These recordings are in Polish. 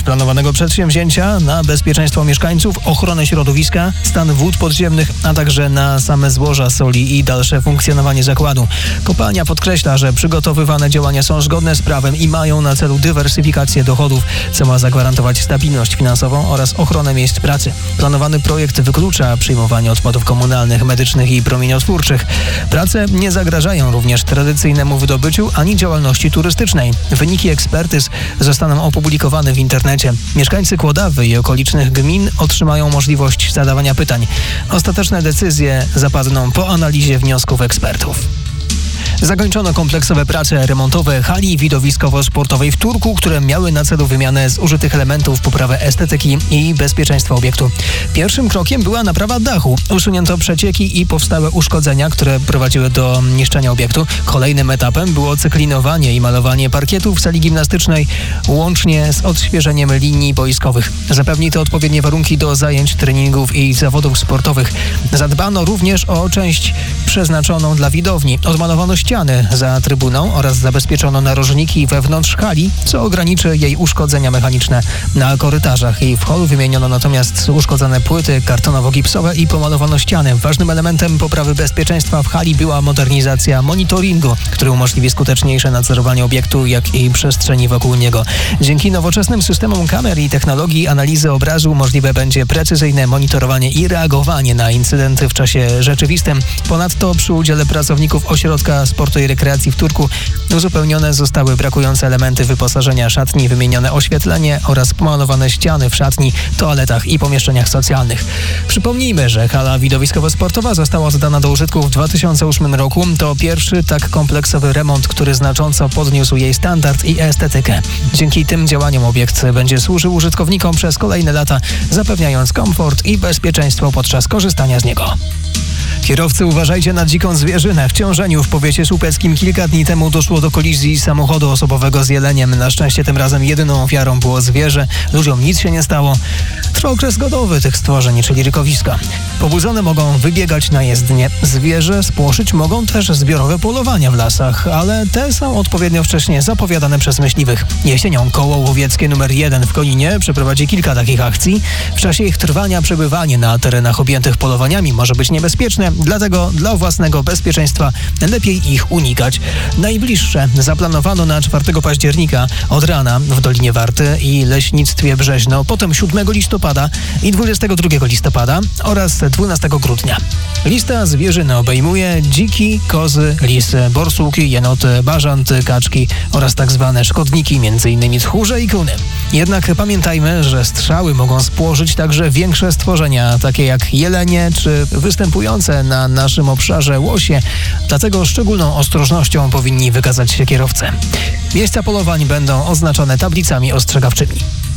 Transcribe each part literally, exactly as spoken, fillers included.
celów planowanego przedsięwzięcia na bezpieczeństwo mieszkańców, ochronę środowiska, stan wód podziemnych, a także na same złoża soli i dalsze funkcjonowanie zakładu. Kopalnia podkreśla, że przygotowywane działania są zgodne z prawem i mają na celu dywersyfikację dochodów, co ma zagwarantować stabilność finansową oraz ochronę miejsc pracy. Planowany projekt wyklucza przyjmowanie odpadów komunalnych, medycznych i promieniotwórczych. Prace nie zagrażają również tradycyjnemu wydobyciu ani działalności turystycznej. Wyniki ekspertyz zostaną opublikowane w internecie. Mieszkańcy Kłodawy i okolicznych gmin otrzymają możliwość zadawania pytań. Ostateczne decyzje zapadną po analizie wniosków ekspertów. Zakończono kompleksowe prace remontowe hali widowiskowo-sportowej w Turku, które miały na celu wymianę zużytych elementów, poprawę estetyki i bezpieczeństwa obiektu. Pierwszym krokiem była naprawa dachu. Usunięto przecieki i powstałe uszkodzenia, które prowadziły do niszczenia obiektu. Kolejnym etapem było cyklinowanie i malowanie parkietu w sali gimnastycznej, łącznie z odświeżeniem linii boiskowych. Zapewni to odpowiednie warunki do zajęć, treningów i zawodów sportowych. Zadbano również o część przeznaczoną dla widowni. Odmalowano ściany za trybuną oraz zabezpieczono narożniki wewnątrz hali, co ograniczy jej uszkodzenia mechaniczne. Na korytarzach i w holu wymieniono natomiast uszkodzone płyty kartonowo-gipsowe i pomalowano ściany. Ważnym elementem poprawy bezpieczeństwa w hali była modernizacja monitoringu, który umożliwi skuteczniejsze nadzorowanie obiektu, jak i przestrzeni wokół niego. Dzięki nowoczesnym systemom kamer i technologii analizy obrazu możliwe będzie precyzyjne monitorowanie i reagowanie na incydenty w czasie rzeczywistym. Ponadto przy udziale pracowników ośrodka sportu i rekreacji w Turku uzupełnione zostały brakujące elementy wyposażenia szatni, wymienione oświetlenie oraz pomalowane ściany w szatni, toaletach i pomieszczeniach socjalnych. Przypomnijmy, że hala widowiskowo-sportowa została oddana do użytku w dwa tysiące ósmym roku. To pierwszy tak kompleksowy remont, który znacząco podniósł jej standard i estetykę. Dzięki tym działaniom obiekt będzie służył użytkownikom przez kolejne lata, zapewniając komfort i bezpieczeństwo podczas korzystania z niego. Kierowcy, uważajcie na dziką zwierzynę. W Ciążeniu w powiecie słupeckim kilka dni temu doszło do kolizji samochodu osobowego z jeleniem. Na szczęście tym razem jedyną ofiarą było zwierzę. Ludziom nic się nie stało. Trwa okres godowy tych stworzeń, czyli rykowiska. Pobudzone mogą wybiegać na jezdnię. Zwierzę spłoszyć mogą też zbiorowe polowania w lasach, ale te są odpowiednio wcześnie zapowiadane przez myśliwych. Jesienią koło łowieckie numer jeden w Koninie przeprowadzi kilka takich akcji. W czasie ich trwania przebywanie na terenach objętych polowaniami może być niebezpieczne. Dlatego dla własnego bezpieczeństwa lepiej ich unikać. Najbliższe zaplanowano na czwartego października od rana w Dolinie Warty i Leśnictwie Brzeźno, potem siódmego listopada i dwudziestego drugiego listopada oraz dwunastego grudnia. Lista zwierzyny obejmuje dziki, kozy, lisy, borsuki, jenoty, bażanty, kaczki oraz tak zwane szkodniki, m.in. tchórze i kuny. Jednak pamiętajmy, że strzały mogą spłoszyć także większe stworzenia, takie jak jelenie czy występujące na naszym obszarze łosie, dlatego szczególną ostrożnością powinni wykazać się kierowcy. Miejsca polowań będą oznaczone tablicami ostrzegawczymi.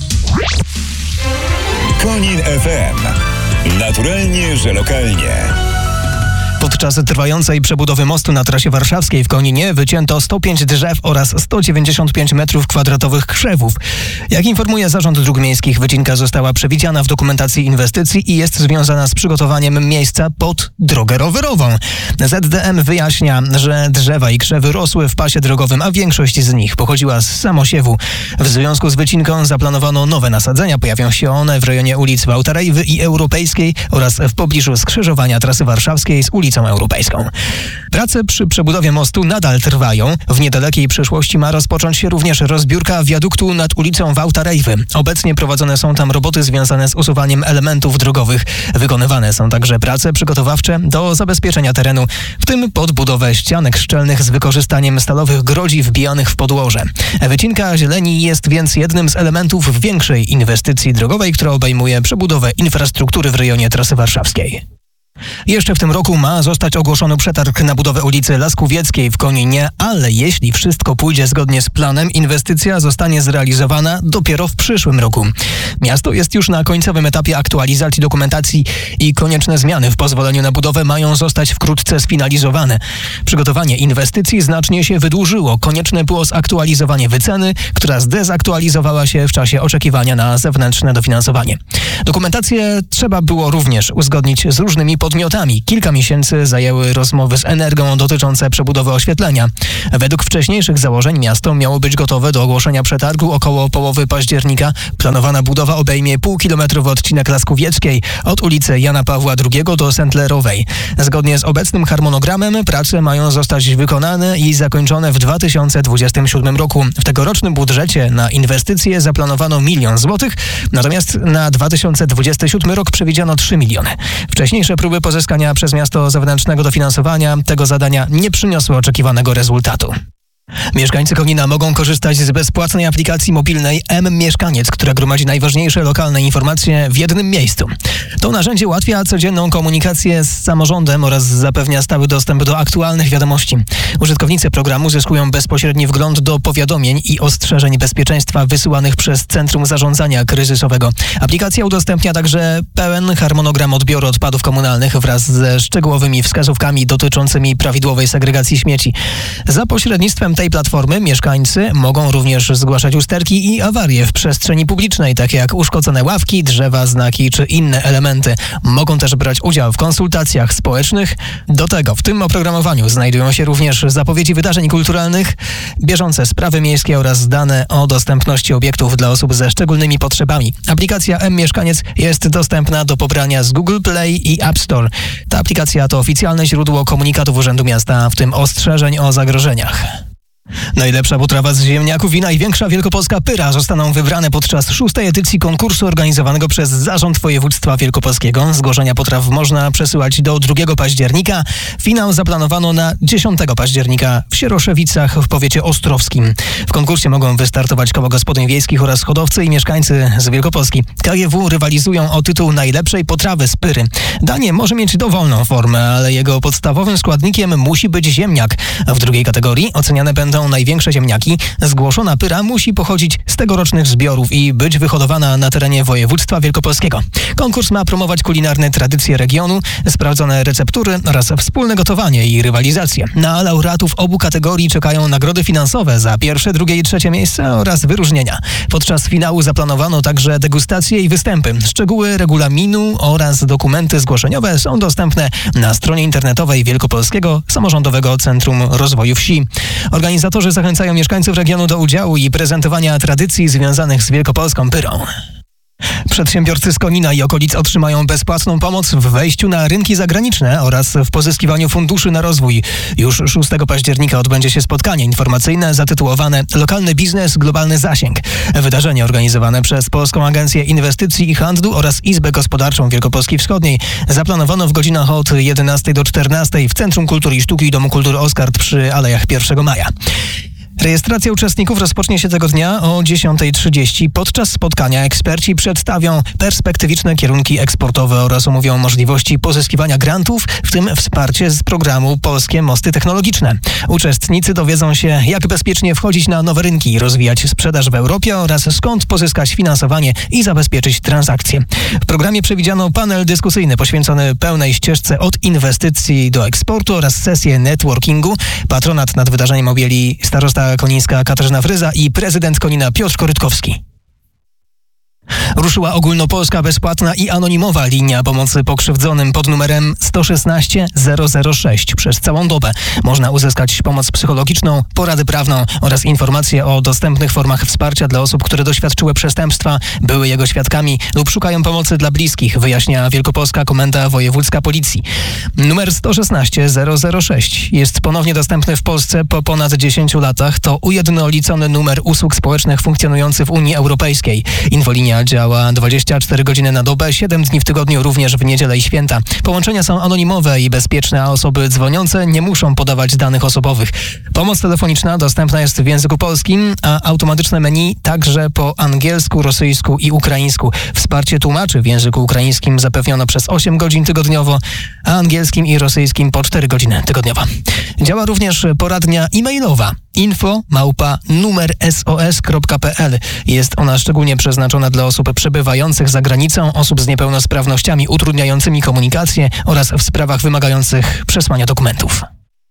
Konin F M. Naturalnie, że lokalnie. Podczas trwającej przebudowy mostu na trasie warszawskiej w Koninie wycięto sto pięć drzew oraz sto dziewięćdziesiąt pięć metrów kwadratowych krzewów. Jak informuje Zarząd Dróg Miejskich, wycinka została przewidziana w dokumentacji inwestycji i jest związana z przygotowaniem miejsca pod drogę rowerową. Z D M wyjaśnia, że drzewa i krzewy rosły w pasie drogowym, a większość z nich pochodziła z samosiewu. W związku z wycinką zaplanowano nowe nasadzenia. Pojawią się one w rejonie ulic Wałtarejwy i Europejskiej oraz w pobliżu skrzyżowania trasy warszawskiej z ulicą Europejską. Prace przy przebudowie mostu nadal trwają. W niedalekiej przyszłości ma rozpocząć się również rozbiórka wiaduktu nad ulicą Wałtarejwy. Obecnie prowadzone są tam roboty związane z usuwaniem elementów drogowych. Wykonywane są także prace przygotowawcze do zabezpieczenia terenu, w tym podbudowę ścianek szczelnych z wykorzystaniem stalowych grodzi wbijanych w podłoże. Wycinka zieleni jest więc jednym z elementów większej inwestycji drogowej, która obejmuje przebudowę infrastruktury w rejonie trasy warszawskiej. Jeszcze w tym roku ma zostać ogłoszony przetarg na budowę ulicy Laskuwieckiej w Koninie, ale jeśli wszystko pójdzie zgodnie z planem, inwestycja zostanie zrealizowana dopiero w przyszłym roku. Miasto jest już na końcowym etapie aktualizacji dokumentacji i konieczne zmiany w pozwoleniu na budowę mają zostać wkrótce sfinalizowane. Przygotowanie inwestycji znacznie się wydłużyło. Konieczne było zaktualizowanie wyceny, która zdezaktualizowała się w czasie oczekiwania na zewnętrzne dofinansowanie. Dokumentację trzeba było również uzgodnić z różnymi podmiotami. Kilka miesięcy zajęły rozmowy z Energą dotyczące przebudowy oświetlenia. Według wcześniejszych założeń miasto miało być gotowe do ogłoszenia przetargu około połowy października. Planowana budowa obejmie półkilometrowy odcinek Laskuwieckiej od ulicy Jana Pawła drugiego do Sętlerowej. Zgodnie z obecnym harmonogramem prace mają zostać wykonane i zakończone w dwa tysiące dwudziestym siódmym roku. W tegorocznym budżecie na inwestycje zaplanowano milion złotych, natomiast na dwa tysiące dwudziesty siódmy rok przewidziano trzy miliony. Wcześniejsze próby pozyskania przez miasto zewnętrznego dofinansowania tego zadania nie przyniosły oczekiwanego rezultatu. Mieszkańcy Konina mogą korzystać z bezpłatnej aplikacji mobilnej M-Mieszkaniec, która gromadzi najważniejsze lokalne informacje w jednym miejscu. To narzędzie ułatwia codzienną komunikację z samorządem oraz zapewnia stały dostęp do aktualnych wiadomości. Użytkownicy programu zyskują bezpośredni wgląd do powiadomień i ostrzeżeń bezpieczeństwa wysyłanych przez Centrum Zarządzania Kryzysowego. Aplikacja udostępnia także pełen harmonogram odbioru odpadów komunalnych wraz ze szczegółowymi wskazówkami dotyczącymi prawidłowej segregacji śmieci. Za pośrednictwem tej platformy mieszkańcy mogą również zgłaszać usterki i awarie w przestrzeni publicznej, takie jak uszkodzone ławki, drzewa, znaki czy inne elementy. Mogą też brać udział w konsultacjach społecznych. Do tego w tym oprogramowaniu znajdują się również zapowiedzi wydarzeń kulturalnych, bieżące sprawy miejskie oraz dane o dostępności obiektów dla osób ze szczególnymi potrzebami. Aplikacja M-Mieszkaniec jest dostępna do pobrania z Google Play i App Store. Ta aplikacja to oficjalne źródło komunikatów Urzędu Miasta, w tym ostrzeżeń o zagrożeniach. Najlepsza potrawa z ziemniaków i największa wielkopolska pyra zostaną wybrane podczas szóstej edycji konkursu organizowanego przez Zarząd Województwa Wielkopolskiego. Zgłoszenia potraw można przesyłać do drugiego października. Finał zaplanowano na dziesiątego października w Sieroszewicach w powiecie ostrowskim. W konkursie mogą wystartować koło gospodyń wiejskich oraz hodowcy i mieszkańcy z Wielkopolski. K G W rywalizują o tytuł najlepszej potrawy z pyry. Danie może mieć dowolną formę, ale jego podstawowym składnikiem musi być ziemniak. W drugiej kategorii oceniane będą największe ziemniaki. Zgłoszona pyra musi pochodzić z tegorocznych zbiorów i być wyhodowana na terenie województwa wielkopolskiego. Konkurs ma promować kulinarne tradycje regionu, sprawdzone receptury oraz wspólne gotowanie i rywalizację. Na laureatów obu kategorii czekają nagrody finansowe za pierwsze, drugie i trzecie miejsce oraz wyróżnienia. Podczas finału zaplanowano także degustacje i występy. Szczegóły regulaminu oraz dokumenty zgłoszeniowe są dostępne na stronie internetowej Wielkopolskiego Samorządowego Centrum Rozwoju Wsi. Organizatorzy zachęcają mieszkańców regionu do udziału i prezentowania tradycji związanych z wielkopolską pyrą. Przedsiębiorcy z Konina i okolic otrzymają bezpłatną pomoc w wejściu na rynki zagraniczne oraz w pozyskiwaniu funduszy na rozwój. Już szóstego października odbędzie się spotkanie informacyjne zatytułowane Lokalny biznes, globalny zasięg. Wydarzenie organizowane przez Polską Agencję Inwestycji i Handlu oraz Izbę Gospodarczą Wielkopolski Wschodniej zaplanowano w godzinach od jedenastej do czternastej w Centrum Kultury i Sztuki i Domu Kultury Oskard przy Alejach pierwszego maja. Rejestracja uczestników rozpocznie się tego dnia o dziesiątej trzydzieści. Podczas spotkania eksperci przedstawią perspektywiczne kierunki eksportowe oraz omówią możliwości pozyskiwania grantów, w tym wsparcie z programu Polskie Mosty Technologiczne. Uczestnicy dowiedzą się, jak bezpiecznie wchodzić na nowe rynki, rozwijać sprzedaż w Europie oraz skąd pozyskać finansowanie i zabezpieczyć transakcje. W programie przewidziano panel dyskusyjny poświęcony pełnej ścieżce od inwestycji do eksportu oraz sesję networkingu. Patronat nad wydarzeniem objęli starosta konińska Katarzyna Fryza i prezydent Konina Piotr Korytkowski. Ruszyła ogólnopolska bezpłatna i anonimowa linia pomocy pokrzywdzonym pod numerem sto szesnaście zero zero sześć. Przez całą dobę można uzyskać pomoc psychologiczną, poradę prawną oraz informacje o dostępnych formach wsparcia dla osób, które doświadczyły przestępstwa, były jego świadkami lub szukają pomocy dla bliskich, wyjaśnia Wielkopolska Komenda Wojewódzka Policji. Numer sto szesnaście zero zero sześć jest ponownie dostępny w Polsce po ponad dziesięciu latach. To ujednolicony numer usług społecznych funkcjonujący w Unii Europejskiej. Infolinia działa dwadzieścia cztery godziny na dobę, siedem dni w tygodniu, również w niedzielę i święta. Połączenia są anonimowe i bezpieczne, a osoby dzwoniące nie muszą podawać danych osobowych. Pomoc telefoniczna dostępna jest w języku polskim, a automatyczne menu także po angielsku, rosyjsku i ukraińsku. Wsparcie tłumaczy w języku ukraińskim zapewniono przez osiem godzin tygodniowo, a angielskim i rosyjskim po cztery godziny tygodniowo. Działa również poradnia e-mailowa info małpa numer s o s kropka p l. Jest ona szczególnie przeznaczona dla osób przebywających za granicą, osób z niepełnosprawnościami utrudniającymi komunikację oraz w sprawach wymagających przesłania dokumentów.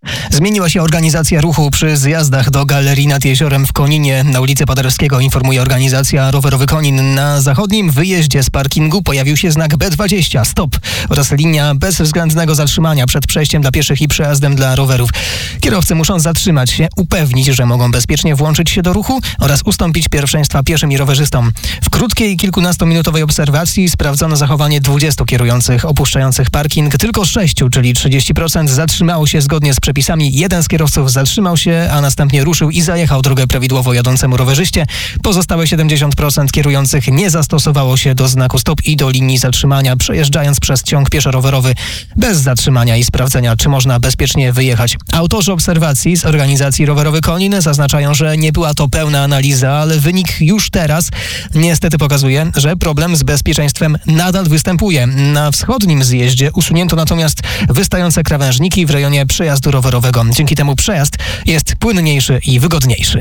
Zmieniła się organizacja ruchu przy zjazdach do Galerii nad Jeziorem w Koninie na ulicy Paderewskiego, informuje organizacja Rowerowy Konin. Na zachodnim wyjeździe z parkingu pojawił się znak B dwadzieścia stop oraz linia bezwzględnego zatrzymania przed przejściem dla pieszych i przejazdem dla rowerów. Kierowcy muszą zatrzymać się, upewnić, że mogą bezpiecznie włączyć się do ruchu oraz ustąpić pierwszeństwa pieszym i rowerzystom. W krótkiej, kilkunastominutowej obserwacji sprawdzono zachowanie dwudziestu kierujących opuszczających parking. Tylko sześciu, czyli trzydzieści procent zatrzymało się zgodnie z przepisami. Jeden z kierowców zatrzymał się, a następnie ruszył i zajechał drogę prawidłowo jadącemu rowerzyście. Pozostałe siedemdziesiąt procent kierujących nie zastosowało się do znaku stop i do linii zatrzymania, przejeżdżając przez ciąg pieszo-rowerowy bez zatrzymania i sprawdzenia, czy można bezpiecznie wyjechać. Autorzy obserwacji z organizacji Rowerowy Konin zaznaczają, że nie była to pełna analiza, ale wynik już teraz niestety pokazuje, że problem z bezpieczeństwem nadal występuje. Na wschodnim zjeździe usunięto natomiast wystające krawężniki w rejonie przejazdu rowerowego. Dzięki temu przejazd jest płynniejszy i wygodniejszy.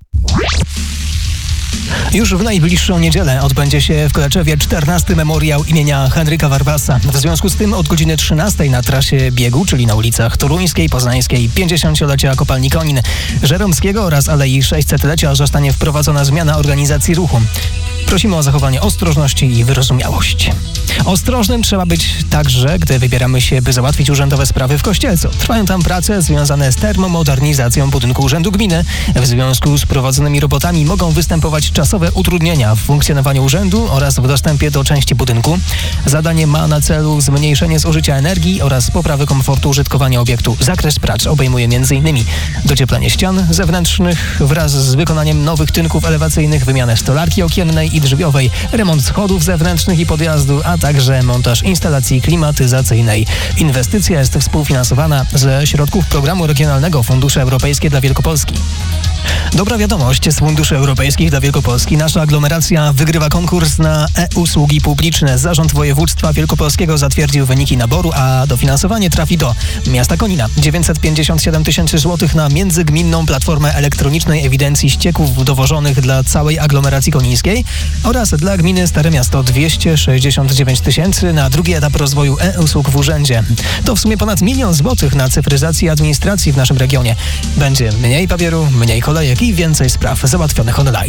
Już w najbliższą niedzielę odbędzie się w Koleczewie czternasty memoriał imienia Henryka Warwasa. W związku z tym od godziny trzynastej na trasie biegu, czyli na ulicach Toruńskiej, Poznańskiej, pięćdziesięciolecia kopalni Konin, Żeromskiego oraz Alei sześćsetlecia zostanie wprowadzona zmiana organizacji ruchu. Prosimy o zachowanie ostrożności i wyrozumiałość. Ostrożnym trzeba być także, gdy wybieramy się, by załatwić urzędowe sprawy w Kościelcu. Trwają tam prace związane z termomodernizacją budynku Urzędu Gminy. W związku z prowadzonymi robotami mogą występować czasowe utrudnienia w funkcjonowaniu urzędu oraz w dostępie do części budynku. Zadanie ma na celu zmniejszenie zużycia energii oraz poprawę komfortu użytkowania obiektu. Zakres prac obejmuje m.in. docieplenie ścian zewnętrznych wraz z wykonaniem nowych tynków elewacyjnych, wymianę stolarki okiennej i drzwiowej, remont schodów zewnętrznych i podjazdu, a także montaż instalacji klimatyzacyjnej. Inwestycja jest współfinansowana ze środków Programu Regionalnego Fundusze Europejskie dla Wielkopolski. Dobra wiadomość z Funduszy Europejskich dla Wielkopolski. Nasza aglomeracja wygrywa konkurs na e-usługi publiczne. Zarząd Województwa Wielkopolskiego zatwierdził wyniki naboru, a dofinansowanie trafi do miasta Konina. dziewięćset pięćdziesiąt siedem tysięcy złotych na międzygminną platformę elektronicznej ewidencji ścieków dowożonych dla całej aglomeracji konińskiej oraz dla gminy Stare Miasto dwieście sześćdziesiąt dziewięć tysięcy na drugi etap rozwoju e-usług w urzędzie. To w sumie ponad milion złotych na cyfryzację administracji w naszym regionie. Będzie mniej papieru, mniej kolejek i więcej spraw załatwionych online.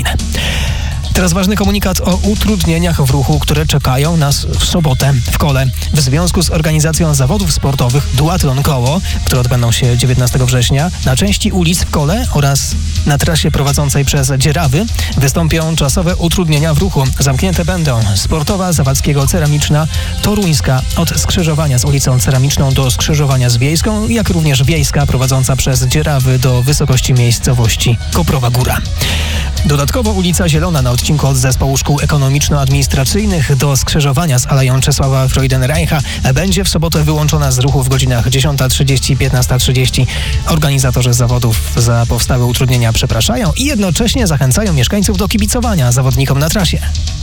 Teraz ważny komunikat o utrudnieniach w ruchu, które czekają nas w sobotę w Kole. W związku z organizacją zawodów sportowych Duatlon Koło, które odbędą się dziewiętnastego września, na części ulic w Kole oraz na trasie prowadzącej przez Dzierawy wystąpią czasowe utrudnienia w ruchu. Zamknięte będą Sportowa Zawadzkiego Ceramiczna Toruńska od skrzyżowania z ulicą Ceramiczną do skrzyżowania z Wiejską, jak również Wiejska prowadząca przez Dzierawy do wysokości miejscowości Koprowa Góra. Dodatkowo ulica Zielona na odcinku od Zespołu Szkół Ekonomiczno-Administracyjnych do skrzyżowania z Aleją Czesława Freudenreicha będzie w sobotę wyłączona z ruchu w godzinach dziesiąta trzydzieści i piętnasta trzydzieści. Organizatorzy zawodów za powstałe utrudnienia przepraszają i jednocześnie zachęcają mieszkańców do kibicowania zawodnikom na trasie.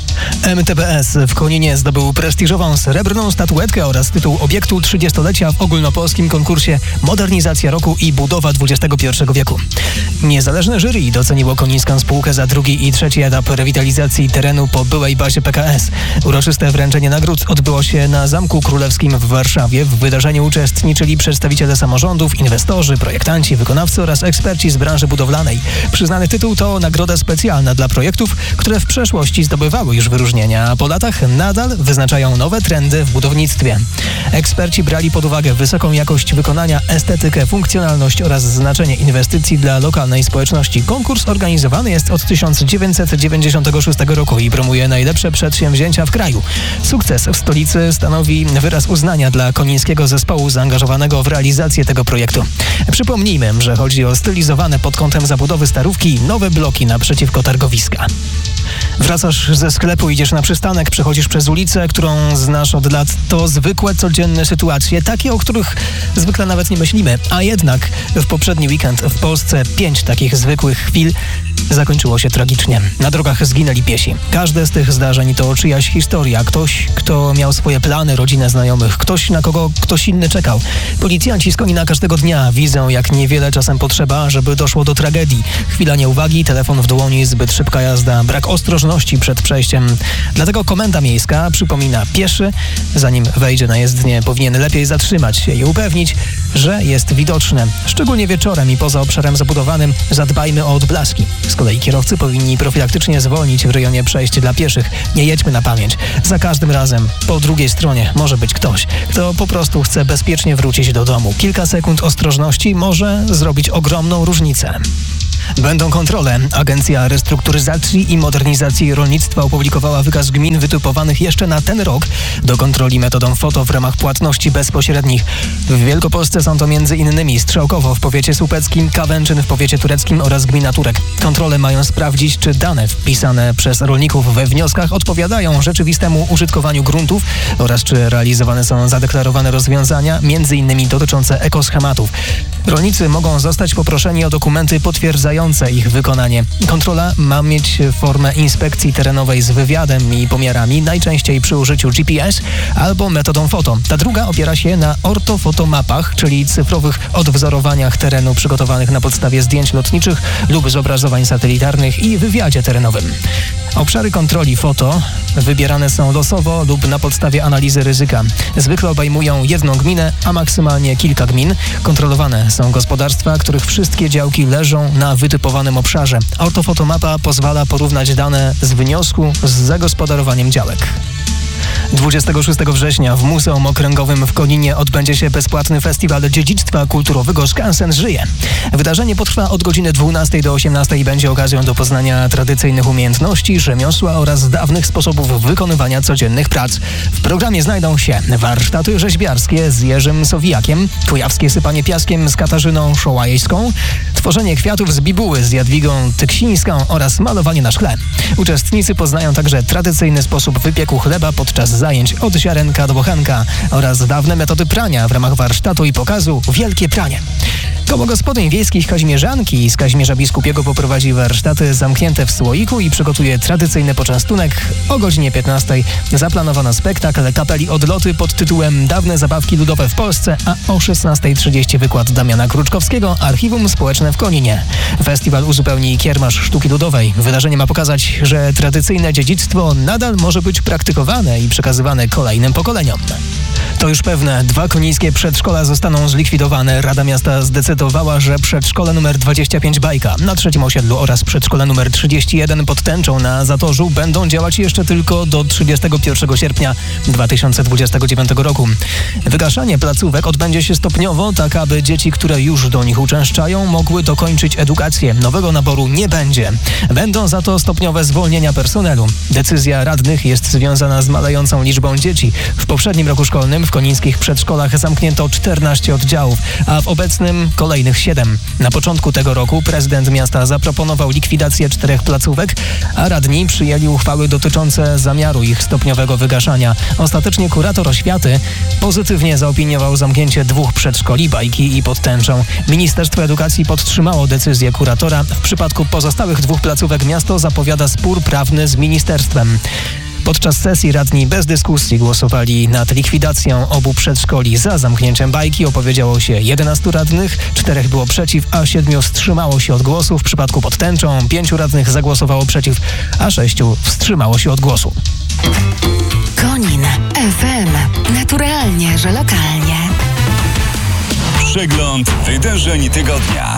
M T B S w Koninie zdobył prestiżową srebrną statuetkę oraz tytuł obiektu trzydziestolecia w ogólnopolskim konkursie Modernizacja Roku i Budowa dwudziestego pierwszego wieku. Niezależne jury doceniło konińską spółkę za drugi i trzeci etap rewitalizacji terenu po byłej bazie P K S. Uroczyste wręczenie nagród odbyło się na Zamku Królewskim w Warszawie. W wydarzeniu uczestniczyli przedstawiciele samorządów, inwestorzy, projektanci, wykonawcy oraz eksperci z branży budowlanej. Przyznany tytuł to nagroda specjalna dla projektów, które w przeszłości zdobywały już wyróżnienia, a po latach nadal wyznaczają nowe trendy w budownictwie. Eksperci brali pod uwagę wysoką jakość wykonania, estetykę, funkcjonalność oraz znaczenie inwestycji dla lokalnej społeczności. Konkurs organizowany jest od tysiąc dziewięćset dziewięćdziesiątego szóstego roku i promuje najlepsze przedsięwzięcia w kraju. Sukces w stolicy stanowi wyraz uznania dla konińskiego zespołu zaangażowanego w realizację tego projektu. Przypomnijmy, że chodzi o stylizowane pod kątem zabudowy starówki nowe bloki naprzeciwko targowiska. Wracasz ze sklepu, idziesz na przystanek, przechodzisz przez ulicę, którą znasz od lat. To zwykłe, codzienne sytuacje, takie, o których zwykle nawet nie myślimy. A jednak w poprzedni weekend w Polsce pięć takich zwykłych chwil zakończyło się tragicznie. Na drogach zginęli piesi. Każde z tych zdarzeń to czyjaś historia. Ktoś, kto miał swoje plany, rodzinę, znajomych. Ktoś, na kogo ktoś inny czekał. Policjanci z Konina każdego dnia widzą, jak niewiele czasem potrzeba, żeby doszło do tragedii. Chwila nieuwagi, telefon w dłoni, zbyt szybka jazda, brak ostrożności przed przejściem. Dlatego komenda miejska przypomina: pieszy, zanim wejdzie na jezdnię, powinien lepiej zatrzymać się i upewnić, że jest widoczne. Szczególnie wieczorem i poza obszarem zabudowanym zadbajmy o odblaski. Z kolei kierowcy powinni profilaktycznie zwolnić w rejonie przejść dla pieszych. Nie jedźmy na pamięć. Za każdym razem po drugiej stronie może być ktoś, kto po prostu chce bezpiecznie wrócić do domu. Kilka sekund ostrożności może zrobić ogromną różnicę. Będą kontrole. Agencja Restrukturyzacji i Modernizacji Rolnictwa opublikowała wykaz gmin wytypowanych jeszcze na ten rok do kontroli metodą foto w ramach płatności bezpośrednich. W Wielkopolsce są to między innymi Strzałkowo w powiecie słupeckim, Kawęczyn w powiecie tureckim oraz gmina Turek. Kontrole mają sprawdzić, czy dane wpisane przez rolników we wnioskach odpowiadają rzeczywistemu użytkowaniu gruntów oraz czy realizowane są zadeklarowane rozwiązania, między innymi dotyczące ekoschematów. Rolnicy mogą zostać poproszeni o dokumenty potwierdzające ich wykonanie. Kontrola ma mieć formę inspekcji terenowej z wywiadem i pomiarami, najczęściej przy użyciu G P S albo metodą foto. Ta druga opiera się na ortofotomapach, czyli cyfrowych odwzorowaniach terenu przygotowanych na podstawie zdjęć lotniczych lub zobrazowań satelitarnych i wywiadzie terenowym. Obszary kontroli foto wybierane są losowo lub na podstawie analizy ryzyka. Zwykle obejmują jedną gminę, a maksymalnie kilka gmin. Kontrolowane są gospodarstwa, których wszystkie działki leżą na wytypowanym obszarze. Ortofotomapa pozwala porównać dane z wniosku z zagospodarowaniem działek. dwudziestego szóstego września w Muzeum Okręgowym w Koninie odbędzie się bezpłatny festiwal dziedzictwa kulturowego Skansen żyje. Wydarzenie potrwa od godziny dwunastej do osiemnastej i będzie okazją do poznania tradycyjnych umiejętności, rzemiosła oraz dawnych sposobów wykonywania codziennych prac. W programie znajdą się warsztaty rzeźbiarskie z Jerzym Sowijakiem, kujawskie sypanie piaskiem z Katarzyną Szołajską, tworzenie kwiatów z bibuły z Jadwigą Tyksińską oraz malowanie na szkle. Uczestnicy poznają także tradycyjny sposób wypieku chleba podczas zajęć od ziarenka do bochenka oraz dawne metody prania w ramach warsztatu i pokazu Wielkie Pranie. Koło gospodyń wiejskich Kazimierzanki z Kazimierza Biskupiego poprowadzi warsztaty zamknięte w słoiku i przygotuje tradycyjny poczęstunek. O godzinie piętnastej zaplanowano spektakl kapeli Odloty pod tytułem Dawne zabawki ludowe w Polsce, a o szesnastej trzydzieści wykład Damiana Kruczkowskiego Archiwum Społeczne w Koninie. Festiwal uzupełni kiermasz sztuki ludowej. Wydarzenie ma pokazać, że tradycyjne dziedzictwo nadal może być praktykowane i przekazywane kolejnym pokoleniom. To już pewne, dwa konińskie przedszkola zostaną zlikwidowane. Rada Miasta zdecydowała, że przedszkole numer dwadzieścia pięć Bajka na trzecim osiedlu oraz przedszkole numer trzydzieści jeden pod Tęczą na Zatorzu będą działać jeszcze tylko do trzydziestego pierwszego sierpnia dwa tysiące dwudziestego dziewiątego roku. Wygaszanie placówek odbędzie się stopniowo, tak aby dzieci, które już do nich uczęszczają, mogły dokończyć edukację. Nowego naboru nie będzie. Będą za to stopniowe zwolnienia personelu. Decyzja radnych jest związana z malejącą liczbą dzieci. W poprzednim roku szkolnym w konińskich przedszkolach zamknięto czternaście oddziałów, a w obecnym kolejnych siedem. Na początku tego roku prezydent miasta zaproponował likwidację czterech placówek, a radni przyjęli uchwały dotyczące zamiaru ich stopniowego wygaszania. Ostatecznie kurator oświaty pozytywnie zaopiniował zamknięcie dwóch przedszkoli Bajki i pod Tęczą. Ministerstwo Edukacji podtrzymało decyzję kuratora. W przypadku pozostałych dwóch placówek miasto zapowiada spór prawny z ministerstwem. Podczas sesji radni bez dyskusji głosowali nad likwidacją obu przedszkoli. Za zamknięciem Bajki opowiedziało się jedenastu radnych, czterech było przeciw, a siedmiu wstrzymało się od głosu. W przypadku pod Tęczą pięciu radnych zagłosowało przeciw, a sześciu wstrzymało się od głosu. Konin F M. Naturalnie, że lokalnie. Przegląd wydarzeń tygodnia.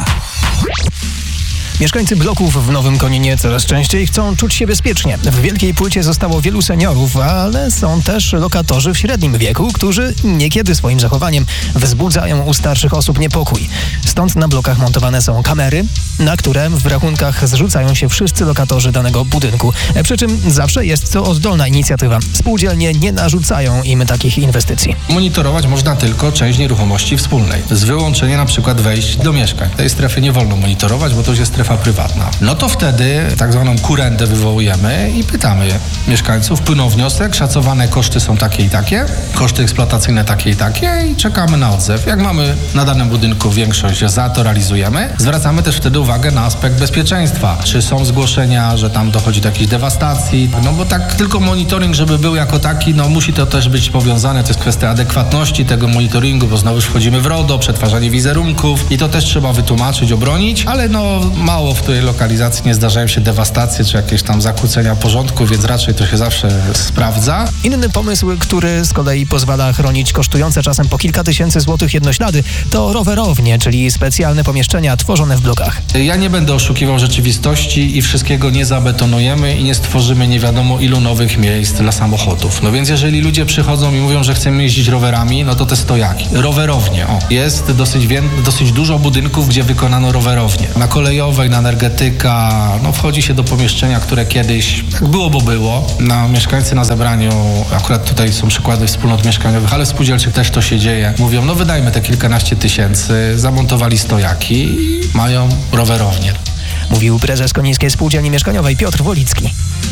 Mieszkańcy bloków w Nowym Koninie coraz częściej chcą czuć się bezpiecznie. W Wielkiej Płycie zostało wielu seniorów, ale są też lokatorzy w średnim wieku, którzy niekiedy swoim zachowaniem wzbudzają u starszych osób niepokój. Stąd na blokach montowane są kamery, na które w rachunkach zrzucają się wszyscy lokatorzy danego budynku. Przy czym zawsze jest to oddolna inicjatywa. Spółdzielnie nie narzucają im takich inwestycji. Monitorować można tylko część nieruchomości wspólnej, z wyłączeniem na przykład wejść do mieszkań. Tej strefy nie wolno monitorować, bo to już jest strefa prywatna. No to wtedy tak zwaną kurendę wywołujemy i pytamy mieszkańców, płyną wniosek, szacowane koszty są takie i takie, koszty eksploatacyjne takie i takie i czekamy na odzew. Jak mamy na danym budynku większość za, to realizujemy. Zwracamy też wtedy uwagę na aspekt bezpieczeństwa. Czy są zgłoszenia, że tam dochodzi do jakiejś dewastacji? No bo tak tylko monitoring, żeby był jako taki, no musi to też być powiązane, to jest kwestia adekwatności tego monitoringu, bo znowu wchodzimy w RODO, przetwarzanie wizerunków i to też trzeba wytłumaczyć, obronić, ale no ma mało w tej lokalizacji nie zdarzają się dewastacje czy jakieś tam zakłócenia porządku, więc raczej to się zawsze sprawdza. Inny pomysł, który z kolei pozwala chronić kosztujące czasem po kilka tysięcy złotych jednoślady, to rowerownie, czyli specjalne pomieszczenia tworzone w blokach. Ja nie będę oszukiwał rzeczywistości i wszystkiego nie zabetonujemy i nie stworzymy nie wiadomo ilu nowych miejsc dla samochodów. No więc jeżeli ludzie przychodzą i mówią, że chcemy jeździć rowerami, no to te stojaki. Rowerownie, o. Jest dosyć, wię- dosyć dużo budynków, gdzie wykonano rowerownie. Na Kolejowej, na Energetyka, no wchodzi się do pomieszczenia, które kiedyś, jak było, bo było. Na mieszkańcy na zebraniu, akurat tutaj są przykłady wspólnot mieszkaniowych, ale w spółdzielczych też to się dzieje. Mówią, no wydajmy te kilkanaście tysięcy, zamontowali stojaki i mają rowerownię. Mówił prezes Konińskiej Spółdzielni Mieszkaniowej Piotr Wolicki.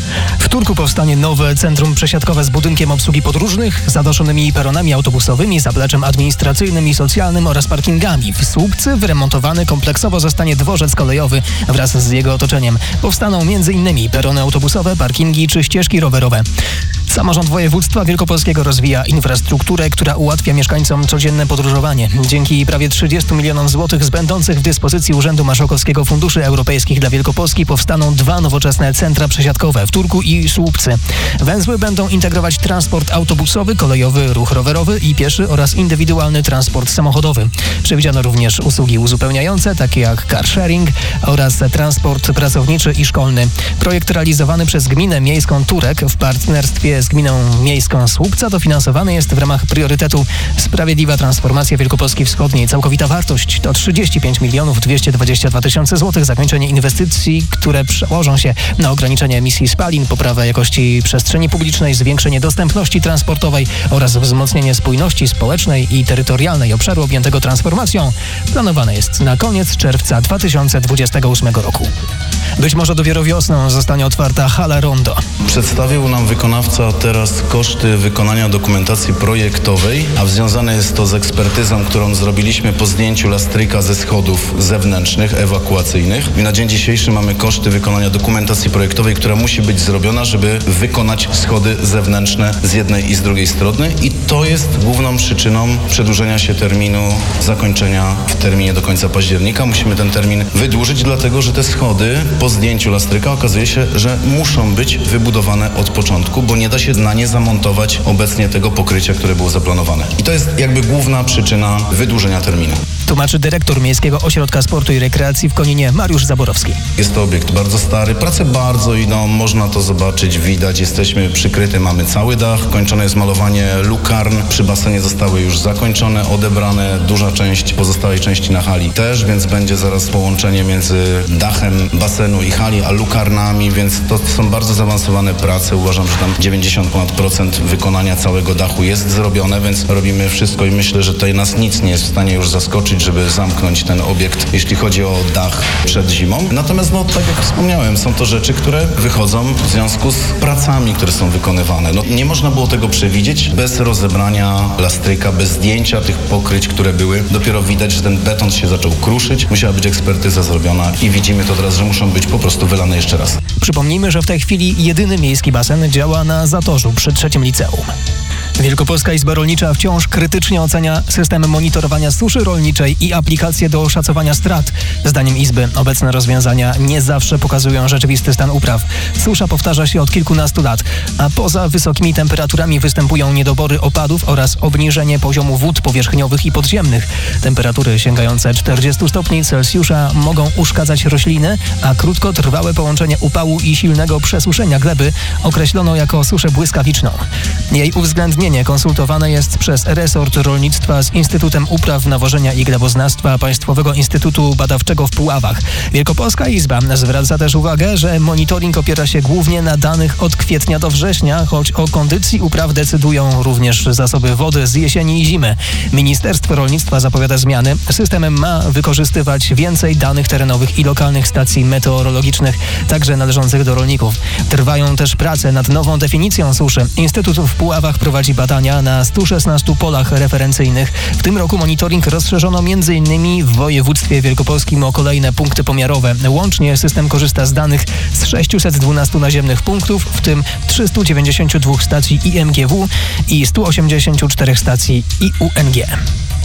W Turku powstanie nowe centrum przesiadkowe z budynkiem obsługi podróżnych, zadaszonymi peronami autobusowymi, zapleczem administracyjnym i socjalnym oraz parkingami. W Słupcy wyremontowany kompleksowo zostanie dworzec kolejowy wraz z jego otoczeniem. Powstaną m.in. perony autobusowe, parkingi czy ścieżki rowerowe. Samorząd województwa wielkopolskiego rozwija infrastrukturę, która ułatwia mieszkańcom codzienne podróżowanie. Dzięki prawie trzydziestu milionom złotych z będących w dyspozycji Urzędu Marszałkowskiego Funduszy Europejskich dla Wielkopolski powstaną dwa nowoczesne centra przesiadkowe w Turku i Słupcy. Węzły będą integrować transport autobusowy, kolejowy, ruch rowerowy i pieszy oraz indywidualny transport samochodowy. Przewidziano również usługi uzupełniające, takie jak car sharing oraz transport pracowniczy i szkolny. Projekt realizowany przez Gminę Miejską Turek w partnerstwie z Gminą Miejską Słupca dofinansowany jest w ramach priorytetu Sprawiedliwa Transformacja Wielkopolski Wschodniej. Całkowita wartość to trzydzieści pięć milionów dwieście dwadzieścia dwa tysiące złotych. Zakończenie inwestycji, które przełożą się na ograniczenie emisji spalin, poprawę jakości przestrzeni publicznej, zwiększenie dostępności transportowej oraz wzmocnienie spójności społecznej i terytorialnej obszaru objętego transformacją, planowane jest na koniec czerwca dwa tysiące dwudziestego ósmego roku. Być może dopiero wiosną zostanie otwarta hala Rondo. Przedstawił nam wykonawca teraz koszty wykonania dokumentacji projektowej, a związane jest to z ekspertyzą, którą zrobiliśmy po zdjęciu lastryka ze schodów zewnętrznych, ewakuacyjnych. I na dzień dzisiejszy mamy koszty wykonania dokumentacji projektowej, która musi być zrobiona, żeby wykonać schody zewnętrzne z jednej i z drugiej strony. I to jest główną przyczyną przedłużenia się terminu zakończenia w terminie do końca października. Musimy ten termin wydłużyć, dlatego że te schody po zdjęciu lastryka okazuje się, że muszą być wybudowane od początku, bo nie da się na nie zamontować obecnie tego pokrycia, które było zaplanowane. I to jest jakby główna przyczyna wydłużenia terminu. Tłumaczy dyrektor Miejskiego Ośrodka Sportu i Rekreacji w Koninie Mariusz Zaborowski. Jest to obiekt bardzo stary, prace bardzo idą, można to zobaczyć, widać, jesteśmy przykryty, mamy cały dach, kończone jest malowanie lukarn, przy basenie zostały już zakończone, odebrane, duża część pozostałej części na hali też, więc będzie zaraz połączenie między dachem basenu i hali, a lukarnami, więc to są bardzo zaawansowane prace, uważam, że tam dziewięćdziesiąt ponad procent wykonania całego dachu jest zrobione, więc robimy wszystko i myślę, że tutaj nas nic nie jest w stanie już zaskoczyć, żeby zamknąć ten obiekt, jeśli chodzi o dach przed zimą. Natomiast, no tak jak wspomniałem, są to rzeczy, które wychodzą w związku z pracami, które są wykonywane. No, nie można było tego przewidzieć bez rozebrania lastryka, bez zdjęcia tych pokryć, które były. Dopiero widać, że ten beton się zaczął kruszyć. Musiała być ekspertyza zrobiona i widzimy to teraz, że muszą być po prostu wylane jeszcze raz. Przypomnijmy, że w tej chwili jedyny miejski basen działa na Zatorzu przy trzecim liceum. Wielkopolska Izba Rolnicza wciąż krytycznie ocenia system monitorowania suszy rolniczej i aplikacje do oszacowania strat. Zdaniem Izby obecne rozwiązania nie zawsze pokazują rzeczywisty stan upraw. Susza powtarza się od kilkunastu lat, a poza wysokimi temperaturami występują niedobory opadów oraz obniżenie poziomu wód powierzchniowych i podziemnych. Temperatury sięgające czterdziestu stopni Celsjusza mogą uszkadzać rośliny, a krótkotrwałe połączenie upału i silnego przesuszenia gleby określono jako suszę błyskawiczną. Jej uwzględnienie konsultowane jest przez resort rolnictwa z Instytutem Upraw, Nawożenia i Gleboznawstwa Państwowego Instytutu Badawczego w Puławach. Wielkopolska Izba zwraca też uwagę, że monitoring opiera się głównie na danych od kwietnia do września, choć o kondycji upraw decydują również zasoby wody z jesieni i zimy. Ministerstwo Rolnictwa zapowiada zmiany. System ma wykorzystywać więcej danych terenowych i lokalnych stacji meteorologicznych, także należących do rolników. Trwają też prace nad nową definicją suszy. Instytut w Puławach prowadzi badania na stu szesnastu polach referencyjnych. W tym roku monitoring rozszerzono między innymi w województwie wielkopolskim o kolejne punkty pomiarowe. Łącznie system korzysta z danych z sześciuset dwunastu naziemnych punktów, w tym trzystu dziewięćdziesięciu dwóch stacji I M G W i stu osiemdziesięciu czterech stacji I U N G.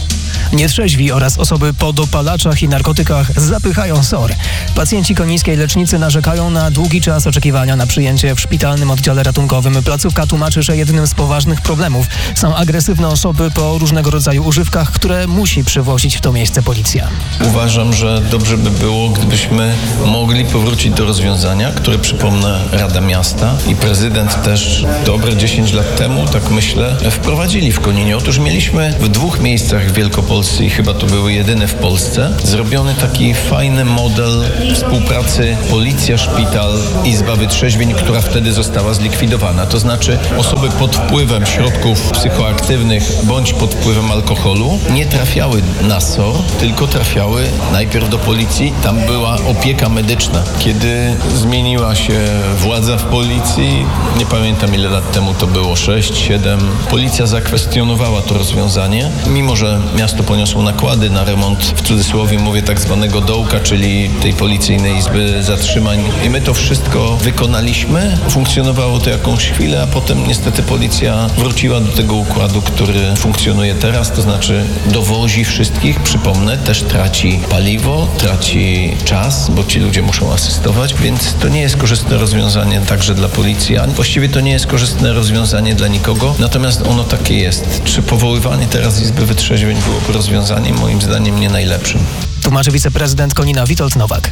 Nietrzeźwi oraz osoby po dopalaczach i narkotykach zapychają S O R. Pacjenci konińskiej lecznicy narzekają na długi czas oczekiwania na przyjęcie w szpitalnym oddziale ratunkowym. Placówka tłumaczy, że jednym z poważnych problemów są agresywne osoby po różnego rodzaju używkach, które musi przywozić w to miejsce policja. Uważam, że dobrze by było, gdybyśmy mogli powrócić do rozwiązania, które, przypomnę, Rada Miasta i prezydent też dobre dziesięć lat temu, tak myślę, wprowadzili w Koninie. Otóż mieliśmy w dwóch miejscach w Wielkopolsce i chyba to były jedyne w Polsce, zrobiony taki fajny model współpracy policja-szpital, izba wytrzeźwień, która wtedy została zlikwidowana. To znaczy osoby pod wpływem środków psychoaktywnych bądź pod wpływem alkoholu nie trafiały na S O R, tylko trafiały najpierw do policji. Tam była opieka medyczna. Kiedy zmieniła się władza w policji, nie pamiętam ile lat temu to było, sześć, siedem, policja zakwestionowała to rozwiązanie. Mimo że miasto poniosło nakłady na remont, w cudzysłowie mówię, tak zwanego dołka, czyli tej policyjnej izby zatrzymań. I my to wszystko wykonaliśmy. Funkcjonowało to jakąś chwilę, a potem niestety policja wróciła do tego układu, który funkcjonuje teraz, to znaczy dowozi wszystkich, przypomnę, też traci paliwo, traci czas, bo ci ludzie muszą asystować, więc to nie jest korzystne rozwiązanie także dla policji, a właściwie to nie jest korzystne rozwiązanie dla nikogo, natomiast ono takie jest. Czy powoływanie teraz Izby Wytrzeźwień byłoby rozwiązaniem? Moim zdaniem nie najlepszym. Tłumaczy wiceprezydent Konina Witold Nowak.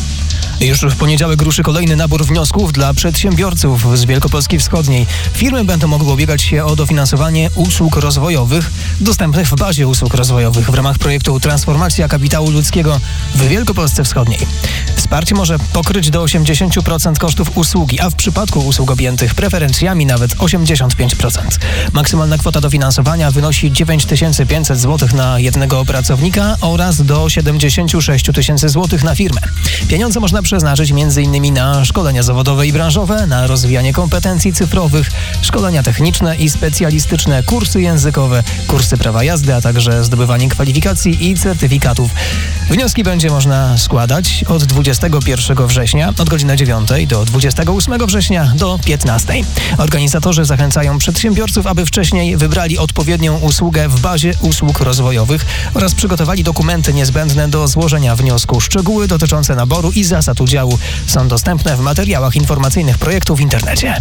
Już w poniedziałek ruszy kolejny nabór wniosków dla przedsiębiorców z Wielkopolski Wschodniej. Firmy będą mogły ubiegać się o dofinansowanie usług rozwojowych dostępnych w bazie usług rozwojowych w ramach projektu Transformacja Kapitału Ludzkiego w Wielkopolsce Wschodniej. Wsparcie może pokryć do osiemdziesiąt procent kosztów usługi, a w przypadku usług objętych preferencjami nawet osiemdziesiąt pięć procent. Maksymalna kwota dofinansowania wynosi dziewięć tysięcy pięćset złotych na jednego pracownika oraz do siedemdziesiąt sześć tysięcy złotych na firmę. Pieniądze można przeznaczyć m.in. na szkolenia zawodowe i branżowe, na rozwijanie kompetencji cyfrowych, szkolenia techniczne i specjalistyczne, kursy językowe, kursy prawa jazdy, a także zdobywanie kwalifikacji i certyfikatów. Wnioski będzie można składać od dwudziestego pierwszego września od godziny dziewiątej do dwudziestego ósmego września do piętnastej. Organizatorzy zachęcają przedsiębiorców, aby wcześniej wybrali odpowiednią usługę w bazie usług rozwojowych oraz przygotowali dokumenty niezbędne do złożenia wniosku. Szczegóły dotyczące naboru i zasad udziału są dostępne w materiałach informacyjnych projektu w internecie.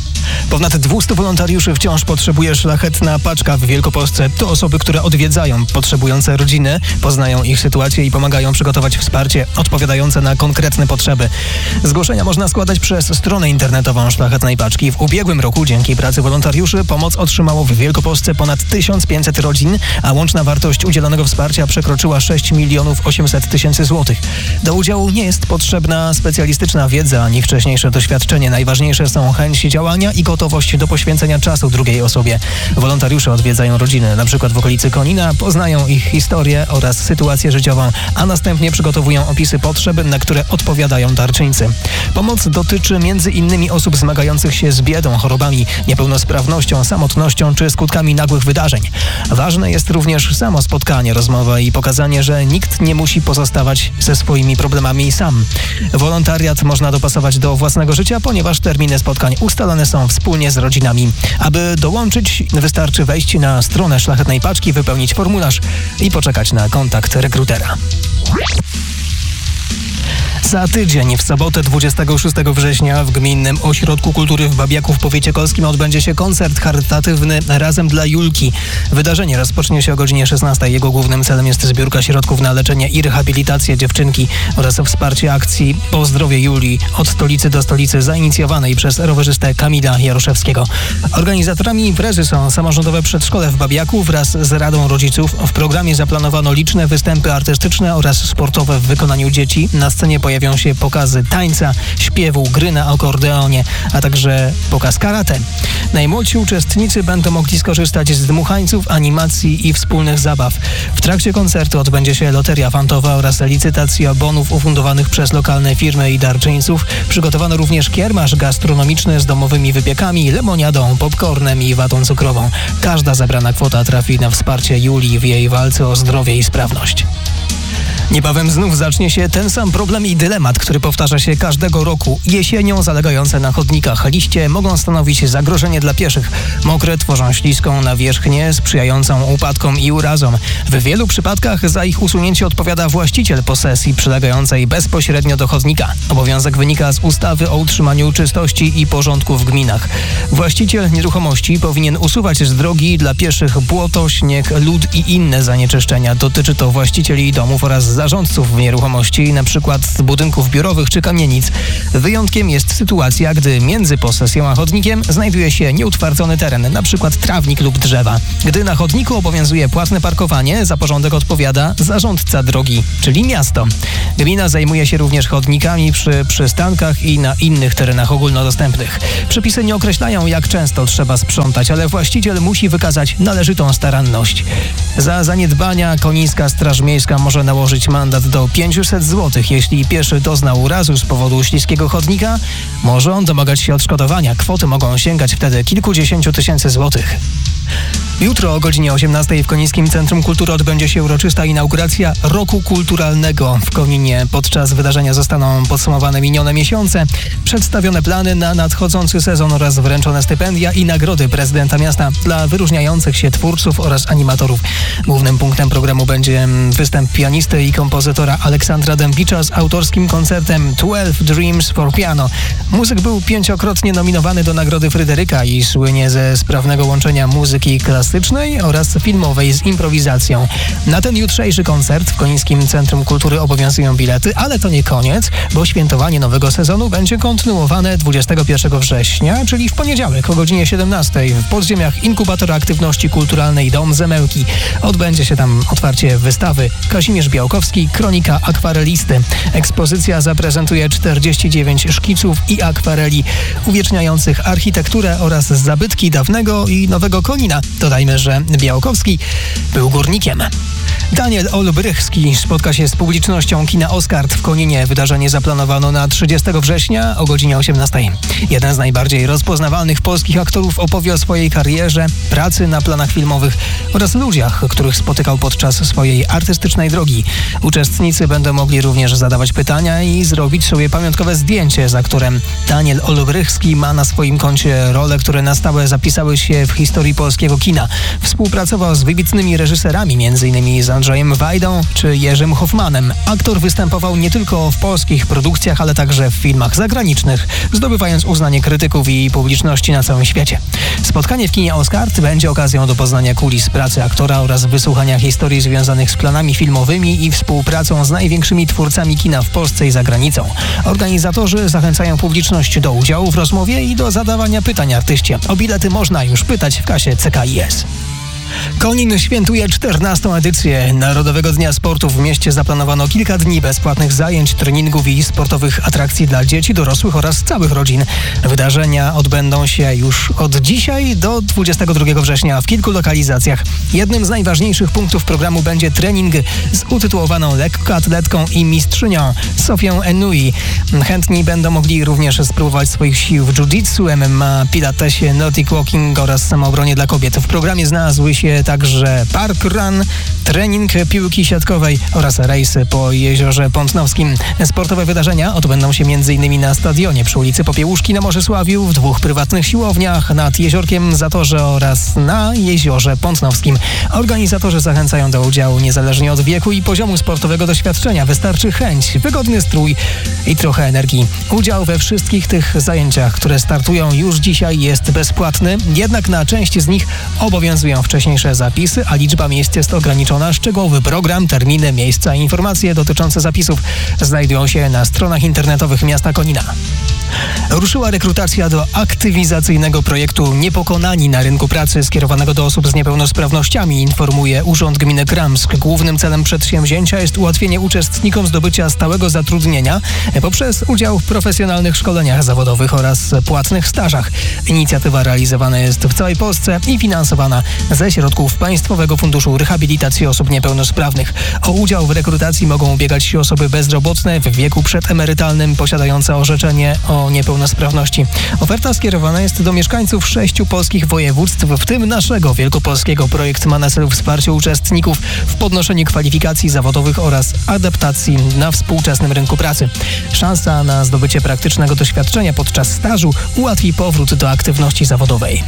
Ponad dwieście wolontariuszy wciąż potrzebuje Szlachetna Paczka w Wielkopolsce. To osoby, które odwiedzają potrzebujące rodziny, poznają ich sytuację i pomagają przygotować wsparcie odpowiadające na konkretne potrzeby. Zgłoszenia można składać przez stronę internetową Szlachetnej Paczki. W ubiegłym roku dzięki pracy wolontariuszy pomoc otrzymało w Wielkopolsce ponad tysiąc pięćset rodzin, a łączna wartość udzielonego wsparcia przekroczyła sześć milionów osiemset tysięcy złotych. Do udziału nie jest potrzebna specjalistyczna wiedza ani wcześniejsze doświadczenie. Najważniejsze są chęć działania i gotowość do poświęcenia czasu drugiej osobie. Wolontariusze odwiedzają rodziny, np. w okolicy Konina, poznają ich historię oraz sytuację życiową, a następnie przygotowują opisy potrzeb, na które odpowiadają darczyńcy. Pomoc dotyczy między innymi osób zmagających się z biedą, chorobami, niepełnosprawnością, samotnością czy skutkami nagłych wydarzeń. Ważne jest również samo spotkanie, rozmowa i pokazanie, że nikt nie musi pozostawać ze swoimi problemami sam. Wolontariat można dopasować do własnego życia, ponieważ terminy spotkań ustalane są wspólnie z rodzinami. Aby dołączyć, wystarczy wejść na stronę Szlachetnej Paczki, wypełnić formularz i poczekać na kontakt rekrutera. Za tydzień, w sobotę dwudziestego szóstego września w Gminnym Ośrodku Kultury w Babiaku w powiecie kolskim odbędzie się koncert charytatywny Razem dla Julki. Wydarzenie rozpocznie się o godzinie szesnastej. Jego głównym celem jest zbiórka środków na leczenie i rehabilitację dziewczynki oraz wsparcie akcji Pozdrowie Julii od stolicy do stolicy zainicjowanej przez rowerzystę Kamila Jaroszewskiego. Organizatorami imprezy są samorządowe przedszkole w Babiaku wraz z Radą Rodziców. W programie zaplanowano liczne występy artystyczne oraz sportowe w wykonaniu dzieci. Na scenie pojawią się pokazy tańca, śpiewu, gry na akordeonie, a także pokaz karate. Najmłodsi uczestnicy będą mogli skorzystać z dmuchańców, animacji i wspólnych zabaw. W trakcie koncertu odbędzie się loteria fantowa oraz licytacja bonów ufundowanych przez lokalne firmy i darczyńców. Przygotowano również kiermasz gastronomiczny z domowymi wypiekami, lemoniadą, popcornem i watą cukrową. Każda zebrana kwota trafi na wsparcie Julii w jej walce o zdrowie i sprawność. Niebawem znów zacznie się ten sam problem i dylemat, który powtarza się każdego roku. Jesienią zalegające na chodnikach liście mogą stanowić zagrożenie dla pieszych. Mokre tworzą śliską nawierzchnię sprzyjającą upadkom i urazom. W wielu przypadkach za ich usunięcie odpowiada właściciel posesji przylegającej bezpośrednio do chodnika. Obowiązek wynika z ustawy o utrzymaniu czystości i porządku w gminach. Właściciel nieruchomości powinien usuwać z drogi dla pieszych błoto, śnieg, lód i inne zanieczyszczenia. Dotyczy to właścicieli domów oraz zarządców nieruchomości, np. budynków biurowych czy kamienic. Wyjątkiem jest sytuacja, gdy między posesją a chodnikiem znajduje się nieutwardzony teren, np. trawnik lub drzewa. Gdy na chodniku obowiązuje płatne parkowanie, za porządek odpowiada zarządca drogi, czyli miasto. Gmina zajmuje się również chodnikami przy przystankach i na innych terenach ogólnodostępnych. Przepisy nie określają, jak często trzeba sprzątać, ale właściciel musi wykazać należytą staranność. Za zaniedbania Konińska Straż Miejska może nałożyć mandat do pięćset złotych. Jeśli pieszy doznał urazu z powodu śliskiego chodnika, może on domagać się odszkodowania. Kwoty mogą sięgać wtedy kilkudziesięciu tysięcy złotych. Jutro o godzinie osiemnastej w Konińskim Centrum Kultury odbędzie się uroczysta inauguracja Roku Kulturalnego w Koninie. Podczas wydarzenia zostaną podsumowane minione miesiące, przedstawione plany na nadchodzący sezon oraz wręczone stypendia i nagrody prezydenta miasta dla wyróżniających się twórców oraz animatorów. Głównym punktem programu będzie występ pianisty i kompozytora Aleksandra Dębicza z autorskim koncertem Twelve Dreams for Piano. Muzyk był pięciokrotnie nominowany do Nagrody Fryderyka i słynie ze sprawnego łączenia muzyki klasycznej oraz filmowej z improwizacją. Na ten jutrzejszy koncert w Konińskim Centrum Kultury obowiązują bilety, ale to nie koniec, bo świętowanie nowego sezonu będzie kontynuowane dwudziestego pierwszego września, czyli w poniedziałek o godzinie siedemnastej w podziemiach Inkubatora Aktywności Kulturalnej Dom Zemełki. Odbędzie się tam otwarcie wystawy Kazimierz Białkowski, Kronika akwarelisty. Ekspozycja zaprezentuje czterdzieści dziewięć szkiców i akwareli uwieczniających architekturę oraz zabytki dawnego i nowego Konina. Dodajmy, że Białkowski był górnikiem. Daniel Olbrychski spotka się z publicznością kina Oscart w Koninie. Wydarzenie zaplanowano na trzydziestego września o godzinie osiemnastej. Jeden z najbardziej rozpoznawalnych polskich aktorów opowie o swojej karierze, pracy na planach filmowych oraz ludziach, których spotykał podczas swojej artystycznej drogi. Uczestnicy będą mogli również zadawać pytania i zrobić sobie pamiątkowe zdjęcie, za które Daniel Olbrychski ma na swoim koncie role, które na stałe zapisały się w historii polskiego kina. Współpracował z wybitnymi reżyserami, m.in. z Andrzejem Wajdą czy Jerzym Hoffmanem. Aktor występował nie tylko w polskich produkcjach, ale także w filmach zagranicznych, zdobywając uznanie krytyków i publiczności na całym świecie. Spotkanie w kinie Oscart będzie okazją do poznania kulis pracy aktora oraz wysłuchania historii związanych z planami filmowymi i współpracą z największymi twórcami kina w Polsce i za granicą. Organizatorzy zachęcają publiczność do udziału w rozmowie i do zadawania pytań artyście. O bilety można już pytać w kasie C K I S. Konin świętuje czternastą edycję Narodowego Dnia Sportu. W mieście zaplanowano kilka dni bezpłatnych zajęć, treningów i sportowych atrakcji dla dzieci, dorosłych oraz całych rodzin. Wydarzenia odbędą się już od dzisiaj do dwudziestego drugiego września w kilku lokalizacjach. Jednym z najważniejszych punktów programu będzie trening z utytułowaną lekkoatletką i mistrzynią Sofią Ennui. Chętni będą mogli również spróbować swoich sił w jiu-jitsu, M M A, pilatesie, nordic walking oraz samoobronie dla kobiet. W programie znalazły się także parkrun, trening piłki siatkowej oraz rejsy po Jeziorze Pątnowskim. Sportowe wydarzenia odbędą się m.in. na stadionie przy ulicy Popiełuszki na Morzesławiu, w dwóch prywatnych siłowniach, nad Jeziorkiem Zatorze oraz na Jeziorze Pątnowskim. Organizatorzy zachęcają do udziału niezależnie od wieku i poziomu sportowego doświadczenia. Wystarczy chęć, wygodny strój i trochę energii. Udział we wszystkich tych zajęciach, które startują już dzisiaj, jest bezpłatny, jednak na część z nich obowiązują wcześniejsze zapisy, a liczba miejsc jest ograniczona. Szczegółowy program, terminy, miejsca i informacje dotyczące zapisów znajdują się na stronach internetowych miasta Konina. Ruszyła rekrutacja do aktywizacyjnego projektu Niepokonani na rynku pracy skierowanego do osób z niepełnosprawnościami, informuje Urząd Gminy Kramsk. Głównym celem przedsięwzięcia jest ułatwienie uczestnikom zdobycia stałego zatrudnienia poprzez udział w profesjonalnych szkoleniach zawodowych oraz płatnych stażach. Inicjatywa realizowana jest w całej Polsce i finansowana ze ze środków Państwowego Funduszu Rehabilitacji Osób Niepełnosprawnych. O udział w rekrutacji mogą ubiegać się osoby bezrobotne w wieku przedemerytalnym posiadające orzeczenie o niepełnosprawności. Oferta skierowana jest do mieszkańców sześciu polskich województw, w tym naszego wielkopolskiego. Projekt ma na celu wsparcie uczestników w podnoszeniu kwalifikacji zawodowych oraz adaptacji na współczesnym rynku pracy. Szansa na zdobycie praktycznego doświadczenia podczas stażu ułatwi powrót do aktywności zawodowej.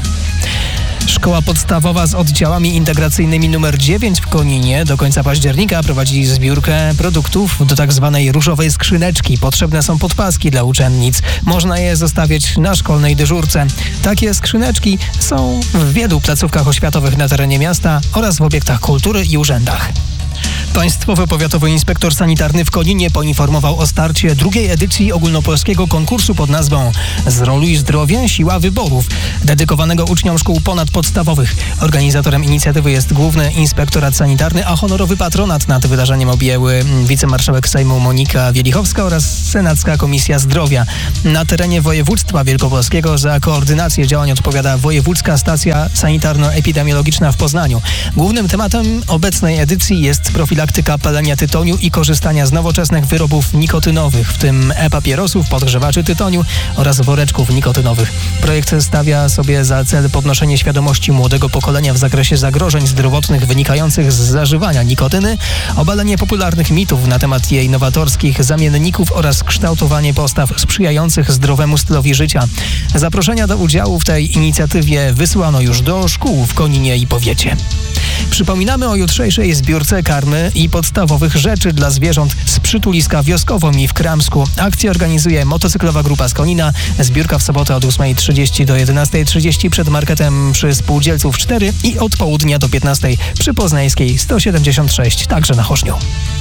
Szkoła podstawowa z oddziałami integracyjnymi numer dziewięć w Koninie do końca października prowadzi zbiórkę produktów do tak zwanej różowej skrzyneczki. Potrzebne są podpaski dla uczennic. Można je zostawiać na szkolnej dyżurce. Takie skrzyneczki są w wielu placówkach oświatowych na terenie miasta oraz w obiektach kultury i urzędach. Państwowy Powiatowy Inspektor Sanitarny w Koninie poinformował o starcie drugiej edycji ogólnopolskiego konkursu pod nazwą Zroluj zdrowie, siła wyborów, dedykowanego uczniom szkół ponadpodstawowych. Organizatorem inicjatywy jest Główny Inspektorat Sanitarny, a honorowy patronat nad wydarzeniem objęły wicemarszałek Sejmu Monika Wielichowska oraz Senacka Komisja Zdrowia. Na terenie województwa wielkopolskiego za koordynację działań odpowiada Wojewódzka Stacja Sanitarno-Epidemiologiczna w Poznaniu. Głównym tematem obecnej edycji jest profilaktyka palenia tytoniu i korzystania z nowoczesnych wyrobów nikotynowych, w tym e-papierosów, podgrzewaczy tytoniu oraz woreczków nikotynowych. Projekt stawia sobie za cel podnoszenie świadomości młodego pokolenia w zakresie zagrożeń zdrowotnych wynikających z zażywania nikotyny, obalenie popularnych mitów na temat jej nowatorskich zamienników oraz kształtowanie postaw sprzyjających zdrowemu stylowi życia. Zaproszenia do udziału w tej inicjatywie wysłano już do szkół w Koninie i powiecie. Przypominamy o jutrzejszej zbiórce karmy i podstawowych rzeczy dla zwierząt z przytuliska Wioskowo-Mi w Kramsku. Akcję organizuje motocyklowa grupa z Konina. Zbiórka w sobotę od ósmej trzydzieści do jedenastej trzydzieści przed marketem przy Spółdzielców cztery i od południa do piętnastej przy Poznańskiej sto siedemdziesiąt sześć, także na Chorzniu.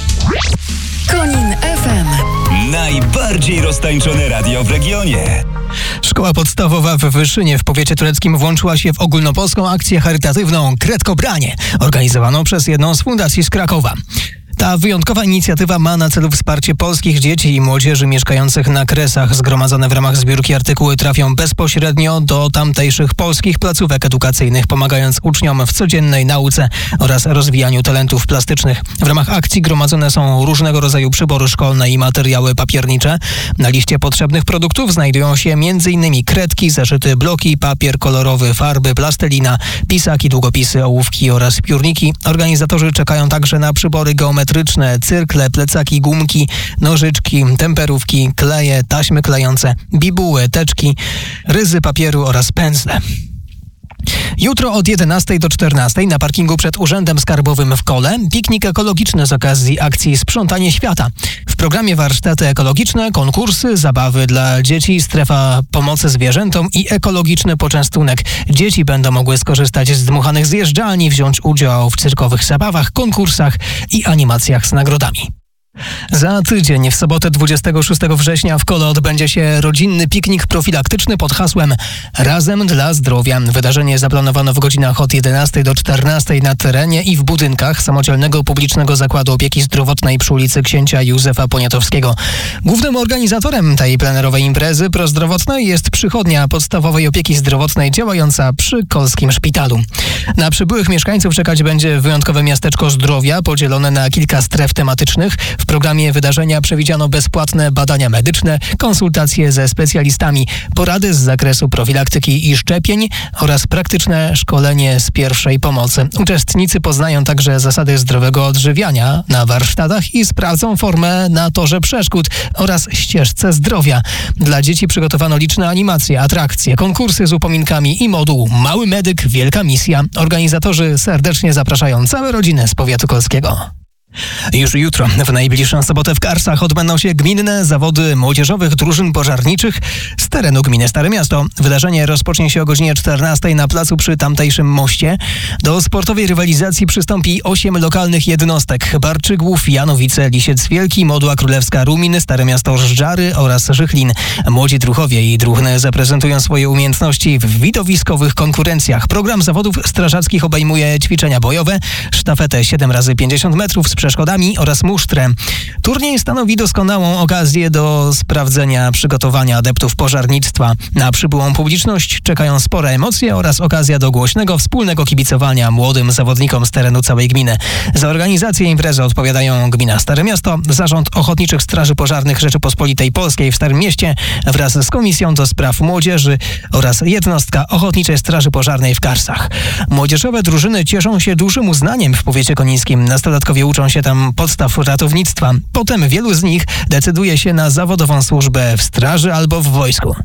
Konin F M. Najbardziej roztańczone radio w regionie. Szkoła podstawowa w Wyszynie w powiecie tureckim włączyła się w ogólnopolską akcję charytatywną Kredkobranie, organizowaną przez jedną z fundacji z Krakowa. Ta wyjątkowa inicjatywa ma na celu wsparcie polskich dzieci i młodzieży mieszkających na Kresach. Zgromadzone w ramach zbiórki artykuły trafią bezpośrednio do tamtejszych polskich placówek edukacyjnych, pomagając uczniom w codziennej nauce oraz rozwijaniu talentów plastycznych. W ramach akcji gromadzone są różnego rodzaju przybory szkolne i materiały papiernicze. Na liście potrzebnych produktów znajdują się m.in. kredki, zeszyty, bloki, papier kolorowy, farby, plastelina, pisaki, długopisy, ołówki oraz piórniki. Organizatorzy czekają także na przybory geometryczne, cyrkle, plecaki, gumki, nożyczki, temperówki, kleje, taśmy klejące, bibuły, teczki, ryzy papieru oraz pędzle. Jutro od jedenastej do czternastej na parkingu przed Urzędem Skarbowym w Kole piknik ekologiczny z okazji akcji Sprzątanie Świata. W programie warsztaty ekologiczne, konkursy, zabawy dla dzieci, strefa pomocy zwierzętom i ekologiczny poczęstunek. Dzieci będą mogły skorzystać z dmuchanych zjeżdżalni, wziąć udział w cyrkowych zabawach, konkursach i animacjach z nagrodami. Za tydzień, w sobotę dwudziestego szóstego września w Kole odbędzie się rodzinny piknik profilaktyczny pod hasłem Razem dla zdrowia. Wydarzenie zaplanowano w godzinach od jedenastej do czternastej na terenie i w budynkach Samodzielnego Publicznego Zakładu Opieki Zdrowotnej przy ulicy Księcia Józefa Poniatowskiego. Głównym organizatorem tej plenerowej imprezy prozdrowotnej jest przychodnia podstawowej opieki zdrowotnej działająca przy Kolskim Szpitalu. Na przybyłych mieszkańców czekać będzie wyjątkowe miasteczko zdrowia podzielone na kilka stref tematycznych. W programie wydarzenia przewidziano bezpłatne badania medyczne, konsultacje ze specjalistami, porady z zakresu profilaktyki i szczepień oraz praktyczne szkolenie z pierwszej pomocy. Uczestnicy poznają także zasady zdrowego odżywiania na warsztatach i sprawdzą formę na torze przeszkód oraz ścieżce zdrowia. Dla dzieci przygotowano liczne animacje, atrakcje, konkursy z upominkami i moduł Mały Medyk, Wielka Misja. Organizatorzy serdecznie zapraszają całe rodziny z powiatu kolskiego. Już jutro, w najbliższą sobotę w Karsach odbędą się gminne zawody młodzieżowych drużyn pożarniczych z terenu gminy Stare Miasto. Wydarzenie rozpocznie się o godzinie czternastej na placu przy tamtejszym moście. Do sportowej rywalizacji przystąpi osiem lokalnych jednostek: Barczygłów, Janowice, Lisiec Wielki, Modła Królewska, Rumin, Stare Miasto Żdżary oraz Żychlin. Młodzi druhowie i druchny zaprezentują swoje umiejętności w widowiskowych konkurencjach. Program zawodów strażackich obejmuje ćwiczenia bojowe, sztafetę siedem razy pięćdziesiąt metrów z przeszkodami oraz musztrę. Turniej stanowi doskonałą okazję do sprawdzenia przygotowania adeptów pożarnictwa. Na przybyłą publiczność czekają spore emocje oraz okazja do głośnego, wspólnego kibicowania młodym zawodnikom z terenu całej gminy. Za organizację imprezy odpowiadają Gmina Stare Miasto, Zarząd Ochotniczych Straży Pożarnych Rzeczypospolitej Polskiej w Starym Mieście wraz z Komisją do Spraw Młodzieży oraz jednostka Ochotniczej Straży Pożarnej w Karsach. Młodzieżowe drużyny cieszą się dużym uznaniem w powiecie konińskim. Nastolatkowie uczą się tam podstaw ratownictwa. Potem wielu z nich decyduje się na zawodową służbę w straży albo w wojsku.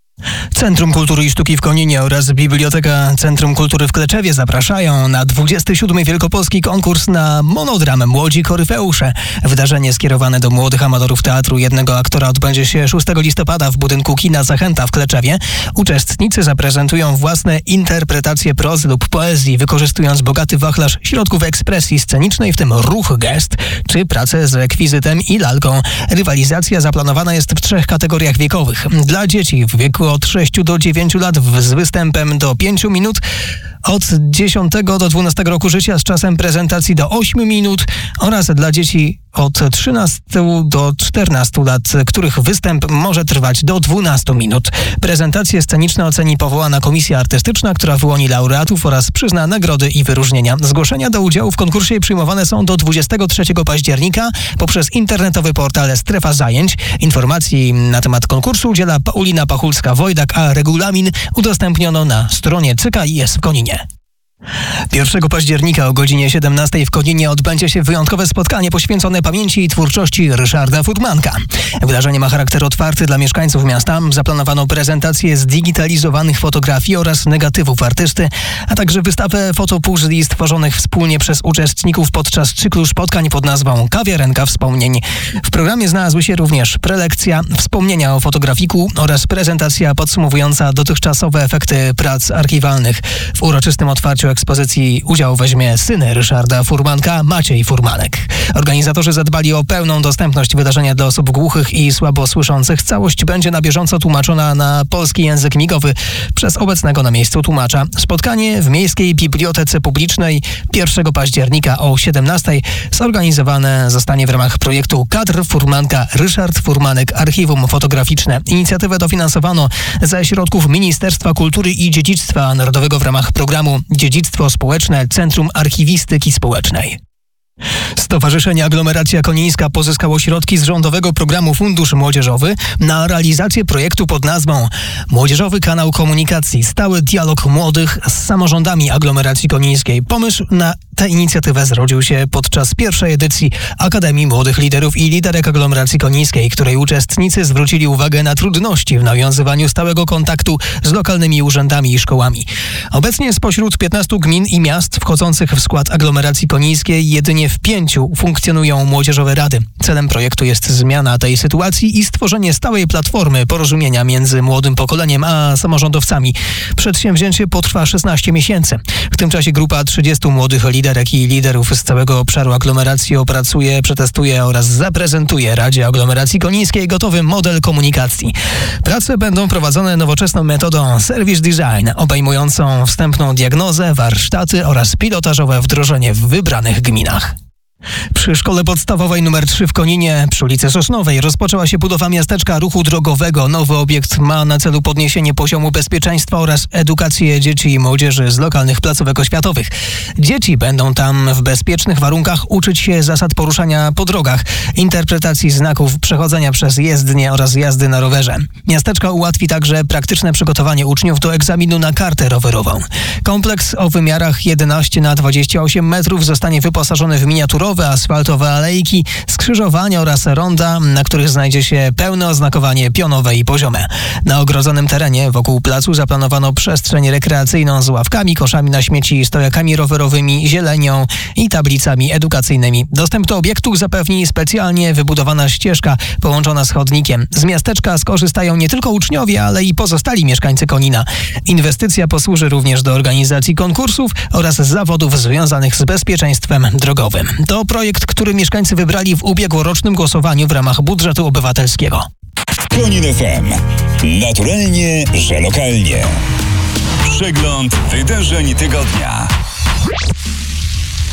Centrum Kultury i Sztuki w Koninie oraz Biblioteka Centrum Kultury w Kleczewie zapraszają na dwudziesty siódmy Wielkopolski konkurs na monodramę Młodzi Koryfeusze. Wydarzenie skierowane do młodych amatorów teatru jednego aktora odbędzie się szóstego listopada w budynku kina Zachęta w Kleczewie. Uczestnicy zaprezentują własne interpretacje prozy lub poezji, wykorzystując bogaty wachlarz środków ekspresji scenicznej, w tym ruch, gest czy pracę z rekwizytem i lalką. Rywalizacja zaplanowana jest w trzech kategoriach wiekowych. Dla dzieci w wieku od sześciu do dziewięciu lat z występem do pięciu minut, od dziesiątego do dwunastego roku życia z czasem prezentacji do ośmiu minut oraz dla dzieci od trzynastu do czternastu lat, których występ może trwać do dwunastu minut. Prezentacje sceniczne oceni powołana komisja artystyczna, która wyłoni laureatów oraz przyzna nagrody i wyróżnienia. Zgłoszenia do udziału w konkursie przyjmowane są do dwudziestego trzeciego października poprzez internetowy portal Strefa Zajęć. Informacji na temat konkursu udziela Paulina Pachulska-Wojdak, a regulamin udostępniono na stronie C K I S w Koninie. pierwszego października o godzinie siedemnastej w Koninie odbędzie się wyjątkowe spotkanie poświęcone pamięci i twórczości Ryszarda Furmanka. Wydarzenie ma charakter otwarty dla mieszkańców miasta. Zaplanowano prezentację zdigitalizowanych fotografii oraz negatywów artysty, a także wystawę fotopuzli stworzonych wspólnie przez uczestników podczas cyklu spotkań pod nazwą Kawiarenka Wspomnień. W programie znalazły się również prelekcja, wspomnienia o fotografiku oraz prezentacja podsumowująca dotychczasowe efekty prac archiwalnych. W uroczystym otwarciu ekspozycji udział weźmie syn Ryszarda Furmanka, Maciej Furmanek. Organizatorzy zadbali o pełną dostępność wydarzenia dla osób głuchych i słabo słyszących. Całość będzie na bieżąco tłumaczona na polski język migowy przez obecnego na miejscu tłumacza. Spotkanie w Miejskiej Bibliotece Publicznej pierwszego października o siedemnastej zorganizowane zostanie w ramach projektu Kadr Furmanka Ryszard Furmanek Archiwum Fotograficzne. Inicjatywę dofinansowano ze środków Ministerstwa Kultury i Dziedzictwa Narodowego w ramach programu Dziedzictwo Społeczne Centrum Archiwistyki Społecznej. Stowarzyszenie Aglomeracja Konińska pozyskało środki z rządowego programu Fundusz Młodzieżowy na realizację projektu pod nazwą Młodzieżowy Kanał Komunikacji. Stały dialog młodych z samorządami aglomeracji konińskiej. Pomysł na tę inicjatywę zrodził się podczas pierwszej edycji Akademii Młodych Liderów i Liderek Aglomeracji Konińskiej, której uczestnicy zwrócili uwagę na trudności w nawiązywaniu stałego kontaktu z lokalnymi urzędami i szkołami. Obecnie spośród piętnastu gmin i miast wchodzących w skład aglomeracji konińskiej jedynie w pięciu funkcjonują młodzieżowe rady. Celem projektu jest zmiana tej sytuacji i stworzenie stałej platformy porozumienia między młodym pokoleniem a samorządowcami. Przedsięwzięcie potrwa szesnaście miesięcy. W tym czasie grupa trzydziestu młodych liderek i liderów z całego obszaru aglomeracji opracuje, przetestuje oraz zaprezentuje Radzie Aglomeracji Konińskiej gotowy model komunikacji. Prace będą prowadzone nowoczesną metodą Service Design, obejmującą wstępną diagnozę, warsztaty oraz pilotażowe wdrożenie w wybranych gminach. Przy Szkole Podstawowej nr trzy w Koninie przy ulicy Sosnowej rozpoczęła się budowa miasteczka ruchu drogowego. Nowy obiekt ma na celu podniesienie poziomu bezpieczeństwa oraz edukację dzieci i młodzieży z lokalnych placówek oświatowych. Dzieci będą tam w bezpiecznych warunkach uczyć się zasad poruszania po drogach, interpretacji znaków, przechodzenia przez jezdnię oraz jazdy na rowerze. Miasteczko ułatwi także praktyczne przygotowanie uczniów do egzaminu na kartę rowerową. Kompleks o wymiarach jedenaście na dwadzieścia osiem metrów zostanie wyposażony w miniaturowe asfaltowe alejki, skrzyżowania oraz ronda, na których znajdzie się pełne oznakowanie pionowe i poziome. Na ogrodzonym terenie wokół placu zaplanowano przestrzeń rekreacyjną z ławkami, koszami na śmieci, stojakami rowerowymi, zielenią i tablicami edukacyjnymi. Dostęp do obiektu zapewni specjalnie wybudowana ścieżka połączona z chodnikiem. Z miasteczka skorzystają nie tylko uczniowie, ale i pozostali mieszkańcy Konina. Inwestycja posłuży również do organizacji konkursów oraz zawodów związanych z bezpieczeństwem drogowym. To projekt, który mieszkańcy wybrali w ubiegłorocznym głosowaniu w ramach budżetu obywatelskiego. Konin F M. Naturalnie, że lokalnie. Przegląd wydarzeń tygodnia.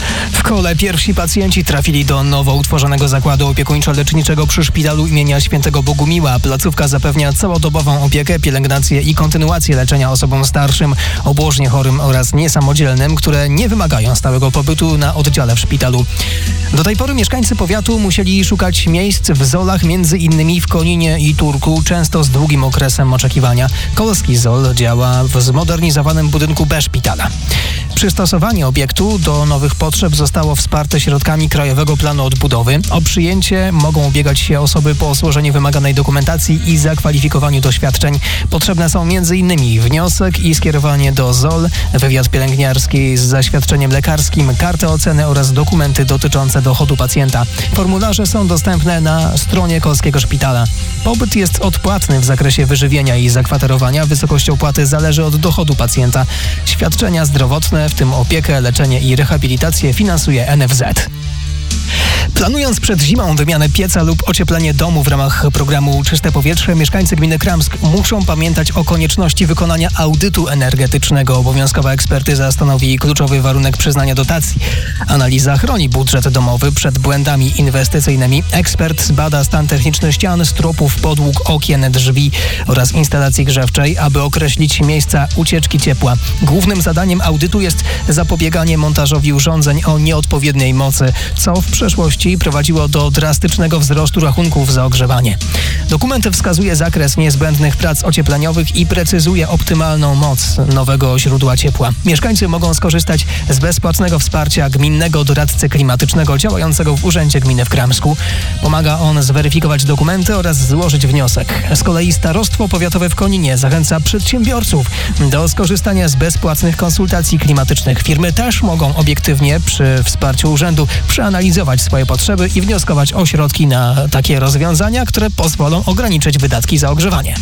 W Kole pierwsi pacjenci trafili do nowo utworzonego zakładu opiekuńczo-leczniczego przy szpitalu imienia Świętego Bogumiła. Placówka zapewnia całodobową opiekę, pielęgnację i kontynuację leczenia osobom starszym, obłożnie chorym oraz niesamodzielnym, które nie wymagają stałego pobytu na oddziale w szpitalu. Do tej pory mieszkańcy powiatu musieli szukać miejsc w zolach, między innymi w Koninie i Turku, często z długim okresem oczekiwania. Kolski zol działa w zmodernizowanym budynku B szpitala. Przystosowanie obiektu do nowych potrzeb zostało wsparte środkami Krajowego Planu Odbudowy. O przyjęcie mogą ubiegać się osoby po złożeniu wymaganej dokumentacji i zakwalifikowaniu do świadczeń. Potrzebne są m.in. wniosek i skierowanie do zol, wywiad pielęgniarski z zaświadczeniem lekarskim, kartę oceny oraz dokumenty dotyczące dochodu pacjenta. Formularze są dostępne na stronie Kolskiego Szpitala. Pobyt jest odpłatny w zakresie wyżywienia i zakwaterowania. Wysokość opłaty zależy od dochodu pacjenta. Świadczenia zdrowotne, w tym opiekę, leczenie i rehabilitację, finansuje N F Z. Planując przed zimą wymianę pieca lub ocieplenie domu w ramach programu Czyste Powietrze, mieszkańcy gminy Kramsk muszą pamiętać o konieczności wykonania audytu energetycznego. Obowiązkowa ekspertyza stanowi kluczowy warunek przyznania dotacji. Analiza chroni budżet domowy przed błędami inwestycyjnymi. Ekspert zbada stan techniczny ścian, stropów, podłóg, okien, drzwi oraz instalacji grzewczej, aby określić miejsca ucieczki ciepła. Głównym zadaniem audytu jest zapobieganie montażowi urządzeń o nieodpowiedniej mocy, co w przeszłości prowadziło do drastycznego wzrostu rachunków za ogrzewanie. Dokument wskazuje zakres niezbędnych prac ociepleniowych i precyzuje optymalną moc nowego źródła ciepła. Mieszkańcy mogą skorzystać z bezpłatnego wsparcia gminnego doradcy klimatycznego działającego w Urzędzie Gminy w Kramsku. Pomaga on zweryfikować dokumenty oraz złożyć wniosek. Z kolei Starostwo Powiatowe w Koninie zachęca przedsiębiorców do skorzystania z bezpłatnych konsultacji klimatycznych. Firmy też mogą obiektywnie przy wsparciu urzędu przeanalizować swoje potrzeby i wnioskować o środki na takie rozwiązania, które pozwolą ograniczyć wydatki za ogrzewanie.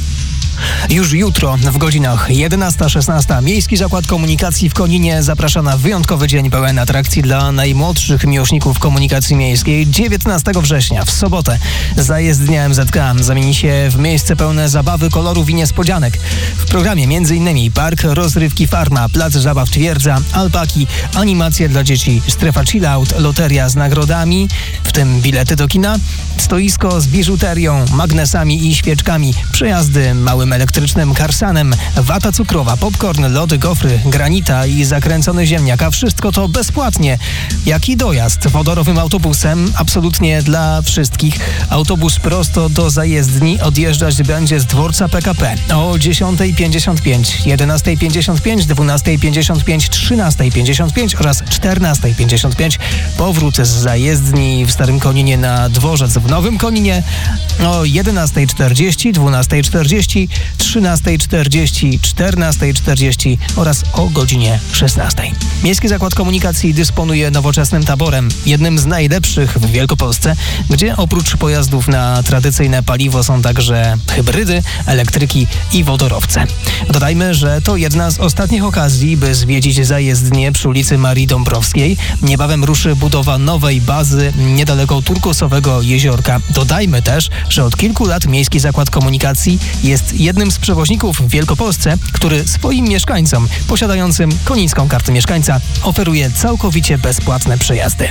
Już jutro w godzinach jedenasta szesnasta Miejski Zakład Komunikacji w Koninie zaprasza na wyjątkowy dzień pełen atrakcji dla najmłodszych miłośników komunikacji miejskiej. dziewiętnastego września w sobotę zajezdnia M Z K zamieni się w miejsce pełne zabawy, kolorów i niespodzianek. W programie m.in. park rozrywki Farma, plac zabaw Twierdza, alpaki, animacje dla dzieci, strefa chillout, loteria z nagrodami, w tym bilety do kina, stoisko z biżuterią, magnesami i świeczkami, przejazdy małym elektrycznym karsanem, wata cukrowa, popcorn, lody, gofry, granita i zakręcony ziemniak, a wszystko to bezpłatnie. Jak i dojazd wodorowym autobusem, absolutnie dla wszystkich. Autobus prosto do zajezdni odjeżdżać będzie z dworca P K P o dziesiąta pięćdziesiąt pięć, jedenasta pięćdziesiąt pięć, dwunasta pięćdziesiąt pięć, trzynasta pięćdziesiąt pięć oraz czternasta pięćdziesiąt pięć. Powrót z zajezdni w Starym Koninie na dworzec w Nowym Koninie o jedenasta czterdzieści, dwunasta czterdzieści, trzynasta czterdzieści, czternasta czterdzieści oraz o godzinie szesnastej. Miejski Zakład Komunikacji dysponuje nowoczesnym taborem, jednym z najlepszych w Wielkopolsce, gdzie oprócz pojazdów na tradycyjne paliwo są także hybrydy, elektryki i wodorowce. Dodajmy, że to jedna z ostatnich okazji, by zwiedzić zajezdnię przy ulicy Marii Dąbrowskiej. Niebawem ruszy budowa nowej bazy niedaleko turkosowego jeziorka. Dodajmy też, że od kilku lat Miejski Zakład Komunikacji jest jednym z przewoźników w Wielkopolsce, który swoim mieszkańcom posiadającym konińską kartę mieszkańca oferuje całkowicie bezpłatne przejazdy.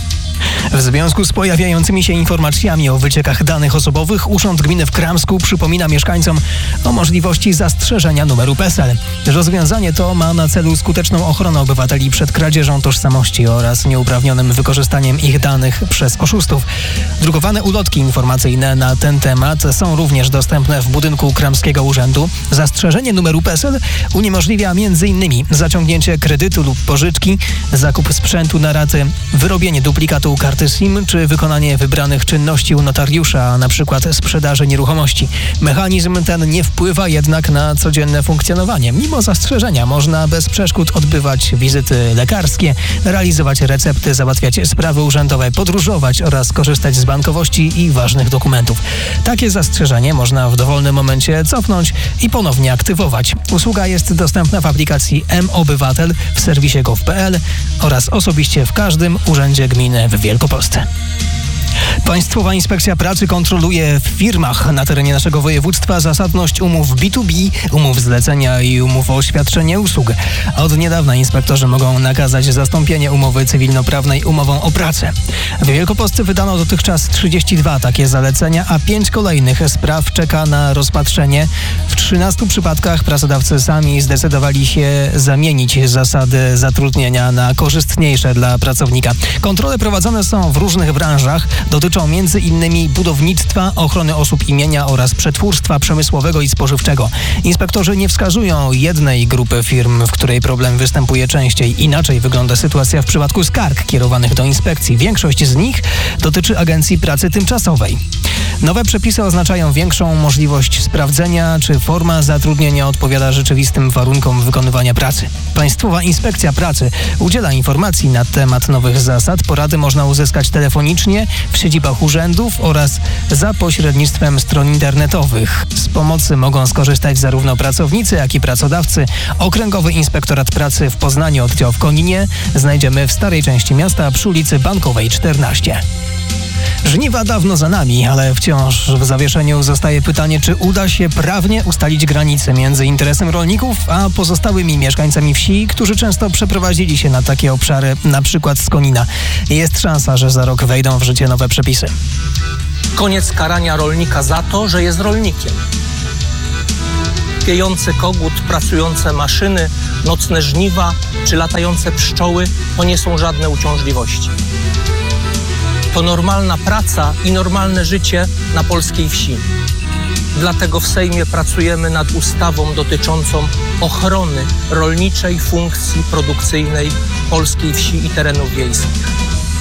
W związku z pojawiającymi się informacjami o wyciekach danych osobowych Urząd Gminy w Kramsku przypomina mieszkańcom o możliwości zastrzeżenia numeru P E S E L. Rozwiązanie to ma na celu skuteczną ochronę obywateli przed kradzieżą tożsamości oraz nieuprawnionym wykorzystaniem ich danych przez oszustów. Drukowane ulotki informacyjne na ten temat są również dostępne w budynku Kramskiego Urzędu. Zastrzeżenie numeru P E S E L uniemożliwia m.in. zaciągnięcie kredytu lub pożyczki, zakup sprzętu na raty, wyrobienie duplikatu karty SIM czy wykonanie wybranych czynności u notariusza, na przykład sprzedaży nieruchomości. Mechanizm ten nie wpływa jednak na codzienne funkcjonowanie. Mimo zastrzeżenia można bez przeszkód odbywać wizyty lekarskie, realizować recepty, załatwiać sprawy urzędowe, podróżować oraz korzystać z bankowości i ważnych dokumentów. Takie zastrzeżenie można w dowolnym momencie cofnąć i ponownie aktywować. Usługa jest dostępna w aplikacji M-Obywatel w serwisie gov kropka p l oraz osobiście w każdym urzędzie gminy w Wielkopolsce. Państwowa Inspekcja Pracy kontroluje w firmach na terenie naszego województwa zasadność umów B dwa B, umów zlecenia i umów o świadczenie usług. Od niedawna inspektorzy mogą nakazać zastąpienie umowy cywilnoprawnej umową o pracę. W Wielkopolsce wydano dotychczas trzydzieści dwa takie zalecenia, a pięć kolejnych spraw czeka na rozpatrzenie. W trzynastu przypadkach pracodawcy sami zdecydowali się zamienić zasady zatrudnienia na korzystniejsze dla pracownika. Kontrole prowadzone są w różnych branżach. Dotyczą między innymi budownictwa, ochrony osób i mienia oraz przetwórstwa przemysłowego i spożywczego. Inspektorzy nie wskazują jednej grupy firm, w której problem występuje częściej. Inaczej wygląda sytuacja w przypadku skarg kierowanych do inspekcji. Większość z nich dotyczy Agencji Pracy Tymczasowej. Nowe przepisy oznaczają większą możliwość sprawdzenia, czy forma zatrudnienia odpowiada rzeczywistym warunkom wykonywania pracy. Państwowa Inspekcja Pracy udziela informacji na temat nowych zasad. Porady można uzyskać telefonicznie w siedzibach urzędów oraz za pośrednictwem stron internetowych. Z pomocy mogą skorzystać zarówno pracownicy, jak i pracodawcy. Okręgowy Inspektorat Pracy w Poznaniu, oddział w Koninie, znajdziemy w starej części miasta przy ulicy Bankowej czternaście. Żniwa dawno za nami, ale wciąż w zawieszeniu zostaje pytanie, czy uda się prawnie ustalić granice między interesem rolników a pozostałymi mieszkańcami wsi, którzy często przeprowadzili się na takie obszary, na przykład z Konina. Jest szansa, że za rok wejdą w życie nowe przepisy. Koniec karania rolnika za to, że jest rolnikiem. Piejący kogut, pracujące maszyny, nocne żniwa czy latające pszczoły to nie są żadne uciążliwości. To normalna praca i normalne życie na polskiej wsi. Dlatego w Sejmie pracujemy nad ustawą dotyczącą ochrony rolniczej funkcji produkcyjnej polskiej wsi i terenów wiejskich.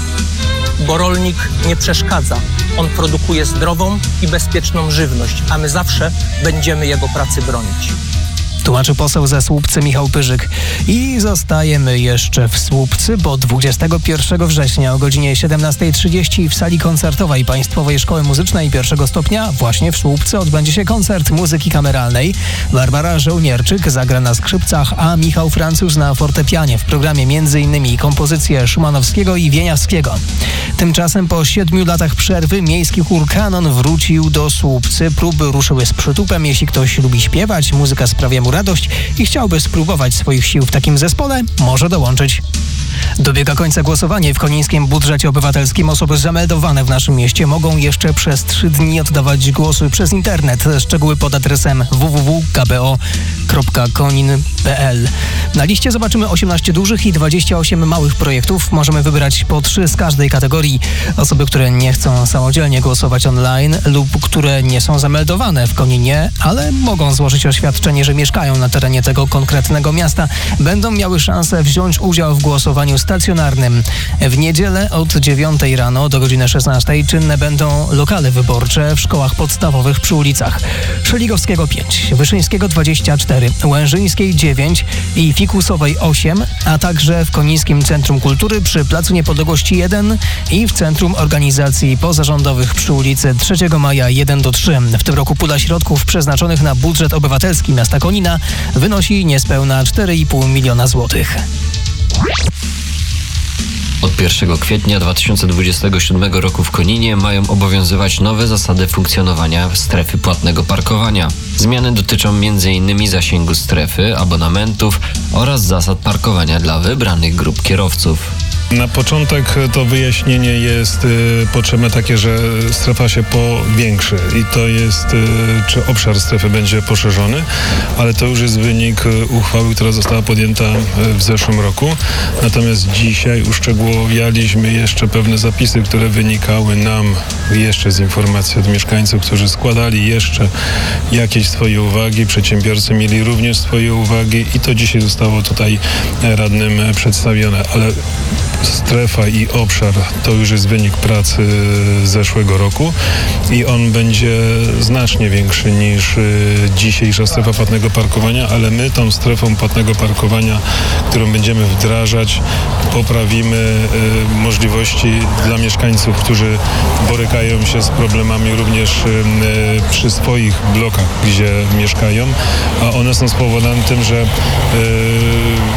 Bo rolnik nie przeszkadza. On produkuje zdrową i bezpieczną żywność, a my zawsze będziemy jego pracy bronić. Tłumaczy poseł ze Słupcy Michał Pyrzyk. I zostajemy jeszcze w Słupcy, bo dwudziestego pierwszego września o godzinie siedemnastej trzydzieści w sali koncertowej Państwowej Szkoły Muzycznej pierwszego stopnia właśnie w Słupcy odbędzie się koncert muzyki kameralnej. Barbara Żołnierczyk zagra na skrzypcach, a Michał Francuz na fortepianie. W programie między innymi kompozycje Szymanowskiego i Wieniawskiego. Tymczasem po siedmiu latach przerwy miejski chór Kanon wrócił do Słupcy. Próby ruszyły z przytupem. Jeśli ktoś lubi śpiewać, muzyka sprawia mu radość i chciałby spróbować swoich sił w takim zespole, może dołączyć. Dobiega końca głosowanie w konińskim budżecie obywatelskim. Osoby zameldowane w naszym mieście mogą jeszcze przez trzy dni oddawać głosy przez internet. Szczegóły pod adresem w w w kropka k b o kropka konin kropka p l. Na liście zobaczymy osiemnaście dużych i dwadzieścia osiem małych projektów. Możemy wybrać po trzy z każdej kategorii. Osoby, które nie chcą samodzielnie głosować online lub które nie są zameldowane w Koninie, ale mogą złożyć oświadczenie, że mieszkają na terenie tego konkretnego miasta, będą miały szansę wziąć udział w głosowaniu stacjonarnym. W niedzielę od dziewiątej rano do godziny szesnastej czynne będą lokale wyborcze w szkołach podstawowych przy ulicach Szeligowskiego pięć, Wyszyńskiego dwadzieścia cztery, Łężyńskiej dziewięć i Fikusowej osiem, a także w Konińskim Centrum Kultury przy Placu Niepodległości jeden i w Centrum Organizacji Pozarządowych przy ulicy trzeciego maja jeden do trzech. W tym roku pula środków przeznaczonych na budżet obywatelski miasta Konina wynosi niespełna cztery i pół miliona złotych. Od pierwszego kwietnia dwa tysiące dwudziestego siódmego roku w Koninie mają obowiązywać nowe zasady funkcjonowania strefy płatnego parkowania. Zmiany dotyczą między innymi zasięgu strefy, abonamentów oraz zasad parkowania dla wybranych grup kierowców. Na początek to wyjaśnienie jest y, potrzebne takie, że strefa się powiększy i to jest, y, czy obszar strefy będzie poszerzony, ale to już jest wynik y, uchwały, która została podjęta y, w zeszłym roku. Natomiast dzisiaj uszczegółowialiśmy jeszcze pewne zapisy, które wynikały nam jeszcze z informacji od mieszkańców, którzy składali jeszcze jakieś swoje uwagi. Przedsiębiorcy mieli również swoje uwagi i to dzisiaj zostało tutaj radnym przedstawione, ale strefa i obszar to już jest wynik pracy z zeszłego roku i on będzie znacznie większy niż dzisiejsza strefa płatnego parkowania, ale my tą strefą płatnego parkowania, którą będziemy wdrażać, poprawimy możliwości dla mieszkańców, którzy borykają się z problemami również przy swoich blokach, gdzie mieszkają, a one są spowodowane tym, że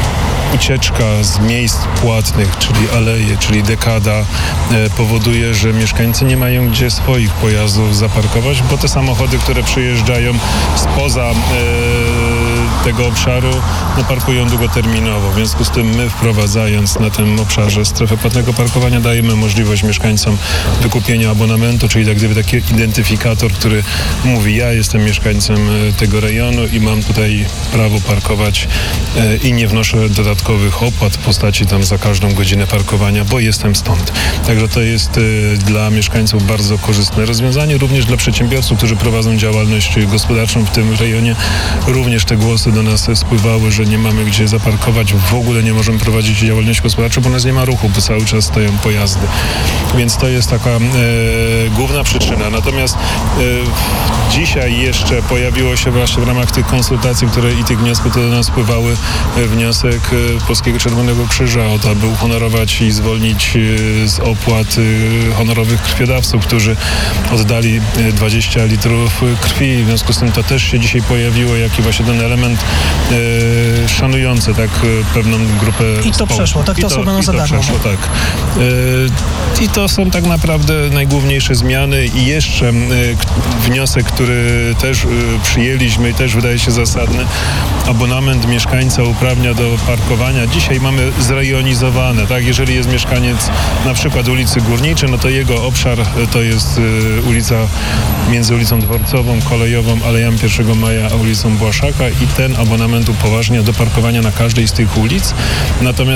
ucieczka z miejsc płatnych, czyli aleje, czyli dekada, e, powoduje, że mieszkańcy nie mają gdzie swoich pojazdów zaparkować, bo te samochody, które przyjeżdżają spoza e, tego obszaru, no, parkują długoterminowo. W związku z tym my, wprowadzając na tym obszarze strefę płatnego parkowania, dajemy możliwość mieszkańcom wykupienia abonamentu, czyli tak gdyby taki identyfikator, który mówi: ja jestem mieszkańcem tego rejonu i mam tutaj prawo parkować e, i nie wnoszę dodatkowych opłat w postaci tam za każdą godzinę parkowania, bo jestem stąd. Także to jest e, dla mieszkańców bardzo korzystne rozwiązanie, również dla przedsiębiorców, którzy prowadzą działalność gospodarczą w tym rejonie. Również te głosy do nas spływały, że nie mamy gdzie zaparkować, w ogóle nie możemy prowadzić działalności gospodarczej, bo u nas nie ma ruchu, bo cały czas stoją pojazdy. Więc to jest taka e, główna przyczyna. Natomiast e, dzisiaj jeszcze pojawiło się właśnie w ramach tych konsultacji, które i tych wniosków, które do nas spływały, e, wniosek e, Polskiego Czerwonego Krzyża o to, aby uhonorować i zwolnić e, z opłat e, honorowych krwiodawców, którzy oddali e, dwadzieścia litrów krwi. W związku z tym to też się dzisiaj pojawiło, jaki właśnie ten element e, szanujący tak pewną grupę I to społeczną. przeszło, tak? To osobno za darmo. Przeszło, tak. E, I to są tak naprawdę najgłówniejsze zmiany i jeszcze e, wniosek, który też e, przyjęliśmy i też wydaje się zasadny. Abonament mieszkańca uprawnia do parkowania. Dzisiaj mamy zrejonizowane, tak? Jeżeli jest mieszkaniec na przykład ulicy Górniczej, no to jego obszar to jest e, ulica między ulicą Dworcową, Kolejową, Alejami pierwszego Maja a ulicą Błaszaka i ten abonament upoważnia do parkowania na każdej z tych ulic. Natomiast